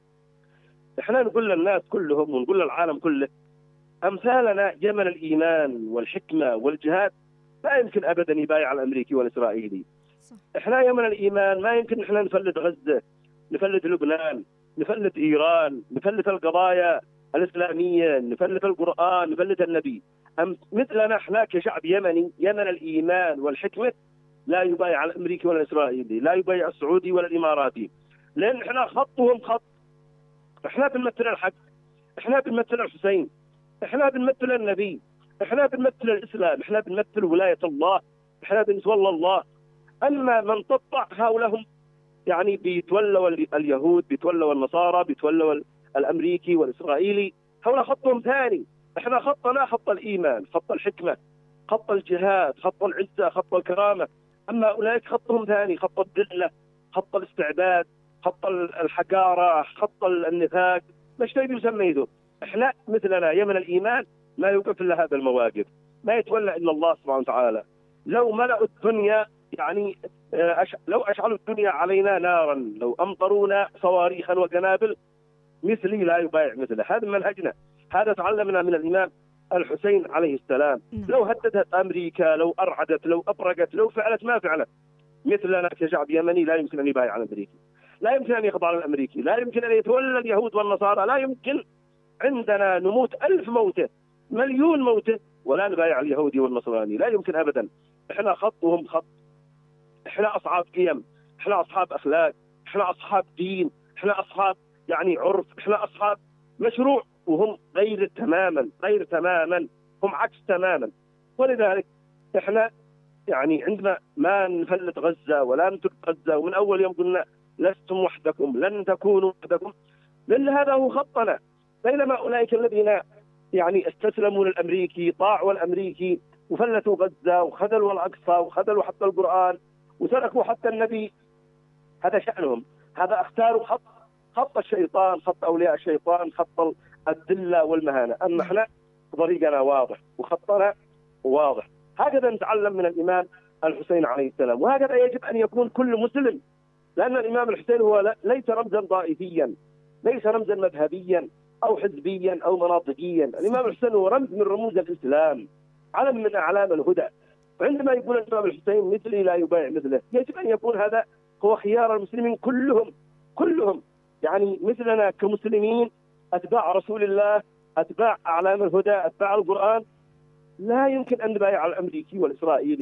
احنا نقول للناس كلهم ونقول للعالم كله أمثالنا يمن الإيمان والحكمة والجهاد لا يمكن أبدا يبايع الأمريكي والإسرائيلي. احنا يمن الإيمان ما يمكن احنا نفلت غزة، نفلت لبنان، نفلت إيران، نفلت القضايا الإسلامية، نفلت القرآن، نفلت النبي. مثلنا احنا كشعب يمني يمن الإيمان والحكمة لا يبايع الأمريكي ولا الإسرائيلي، لا يبايع السعودي ولا الإماراتي، لأن احنا خطهم خط. احنا بنمثل الحق، احنا بنمثل الحسين، احنا بنمثل النبي، احنا بنمثل الإسلام، احنا بنمثل ولاية الله، احنا بنتولى الله. أما من تطبع هؤلاء يعني بيتولوا اليهود، بيتولوا النصارى، بيتولوا الأمريكي والإسرائيلي، هؤلاء خطهم ثاني. احنا خطنا خط الإيمان، خط الحكمة، خط الجهاد، خط العزة، خط الكرامة. أما أولئك خطهم ثاني، خط الذلة، خط الاستعباد، خط الحقارة، خط النفاق، مش تبي يسميه. احنا مثلنا يمن الإيمان ما يوقف إلا هذا المواقف، ما يتولى إلا الله سبحانه وتعالى. لو ملأوا الدنيا يعني لو أشعلوا الدنيا علينا نارا، لو أمطرونا صواريخا وقنابل، مثلي لا يبايع مثله. هذا منهجنا، هذا تعلمنا من الإمام الحسين عليه السلام. لو هددت أمريكا، لو أرعدت، لو أبرقت، لو فعلت ما فعلت، مثلنا كشعب يمني لا يمكن أن يبايع الأمريكي، لا يمكن أن يخضع للأمريكي، لا يمكن أن يتولى اليهود والنصارى، لا يمكن. عندنا نموت 1000 موتة، مليون موتة، ولا نبايع اليهودي والنصراني، لا يمكن أبدا. احنا خطهم خط، احنا أصحاب قيم، احنا أصحاب أخلاق، احنا أصحاب دين، احنا أصحاب يعني عرف، احنا أصحاب مشروع، وهم غير تماما، هم عكس تماما. ولذلك احنا يعني عندما ما نفلت غزة ولا نترك غزة، ومن أول يوم قلنا لستم وحدكم، لن تكونوا وحدكم، لأن هذا هو خطنا. بينما أولئك الذين يعني استسلموا للأمريكي، طاعوا الأمريكي، وفلتوا غزة وخذلوا الأقصى وخذلوا حتى القرآن وسرقوا حتى النبي، هذا شأنهم. هذا اختاروا خط الشيطان، خط أولياء الشيطان، خط الذلة والمهانة. أما احنا طريقنا واضح وخطنا واضح. هكذا نتعلم من الإمام الحسين عليه السلام، وهكذا يجب أن يكون كل مسلم، لأن الإمام الحسين هو ليس رمزا طائفيا، ليس رمزا مذهبيا أو حزبيا أو مناطقيا. الإمام الحسين هو رمز من رموز الإسلام، علم من أعلام الهدى. وعندما يقول الإمام الحسين مثلي لا يبايع مثله، يجب أن يكون هذا هو خيار المسلمين كلهم يعني مثلنا كمسلمين، أتباع رسول الله، أتباع أعلام الهدى، أتباع القرآن. لا يمكن أن نبايع الأمريكي والإسرائيلي،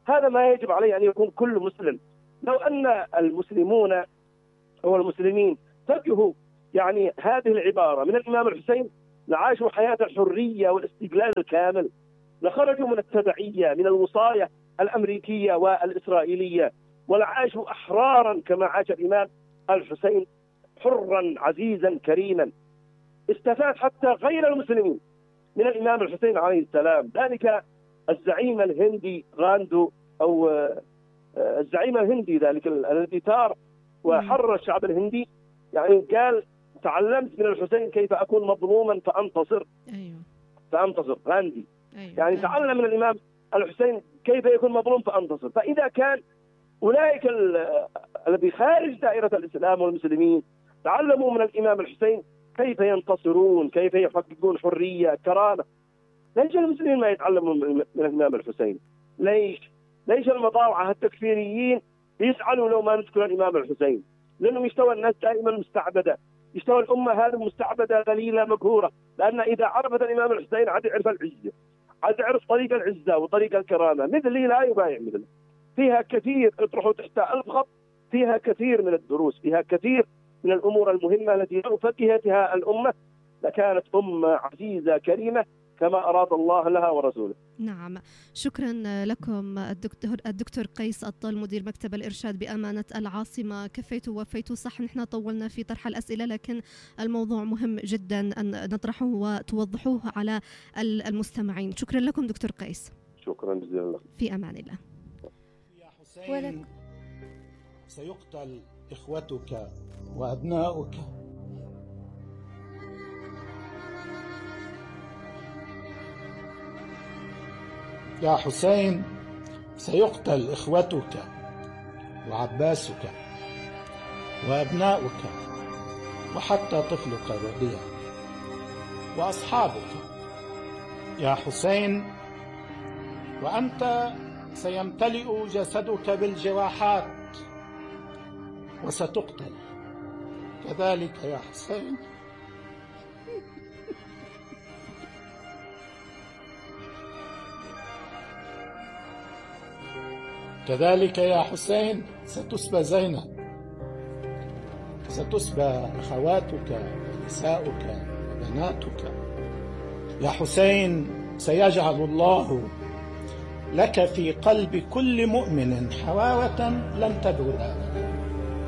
هذا ما يجب عليه أن يكون كل مسلم. لو أن المسلمون أو المسلمين فقهوا يعني هذه العبارة من الإمام الحسين لعاشوا حياة الحرية والاستقلال الكامل، لخرجوا من التبعية من الوصاية الأمريكية والإسرائيلية، ولعاشوا أحرارا كما عاش الإمام الحسين حرا عزيزا كريما. استفاد حتى غير المسلمين من الإمام الحسين عليه السلام. ذلك الزعيم الهندي غاندو أو الزعيم الهندي ذلك الذي ثار وحرر الشعب الهندي، يعني قال تعلمت من الحسين كيف أكون مظلوما فأنتصر. فأنتصر غاندي. يعني تعلم من الإمام الحسين كيف يكون مظلوم فأنتصر. فإذا كان أولئك الذي خارج دائرة الإسلام والمسلمين تعلموا من الإمام الحسين كيف ينتصرون، كيف يحققون حرية كرامة، ليش المسلمين ما يتعلموا من الإمام الحسين؟ ليش المطاوعة التكفيريين يزعلوا لو ما نذكر الإمام الحسين؟ لأنه يستوى الناس دائما مستعبدة، يستوى الأمة هذه مستعبدة ذليلة مقهورة، لأن إذا عرفت الإمام الحسين عاد يعرف العزة، عاد يعرف طريق العزة وطريق الكرامة. مثلي لا يبايع مثله. فيها كثير، اطرحوا تحت 1000 خط، فيها كثير من الدروس، فيها كثير من الأمور المهمة التي لو فقهتها الأمة لكانت أمة عزيزة كريمة كما أراد الله لها ورسوله. نعم، شكرا لكم الدكتور قيس الطل مدير مكتب الإرشاد بأمانة العاصمة. كفيتوا ووفيتوا. صح نحن طولنا في طرح الأسئلة، لكن الموضوع مهم جدا أن نطرحه وتوضحوه على المستمعين. شكرا لكم دكتور قيس. شكرا جزيلا. في أمان الله. يا حسين سيقتل إخوتك وأبناؤك. يا حسين سيقتل إخوتك وعباسك وأبناؤك وحتى طفلك الرضيع وأصحابك. يا حسين وأنت سيمتلئ جسدك بالجراحات وستقتل كذلك يا حسين. كذلك يا حسين ستسبى زينب، ستسبى أخواتك ونساؤك وبناتك. يا حسين سيجعل الله لك في قلب كل مؤمن حرارة لن تبرد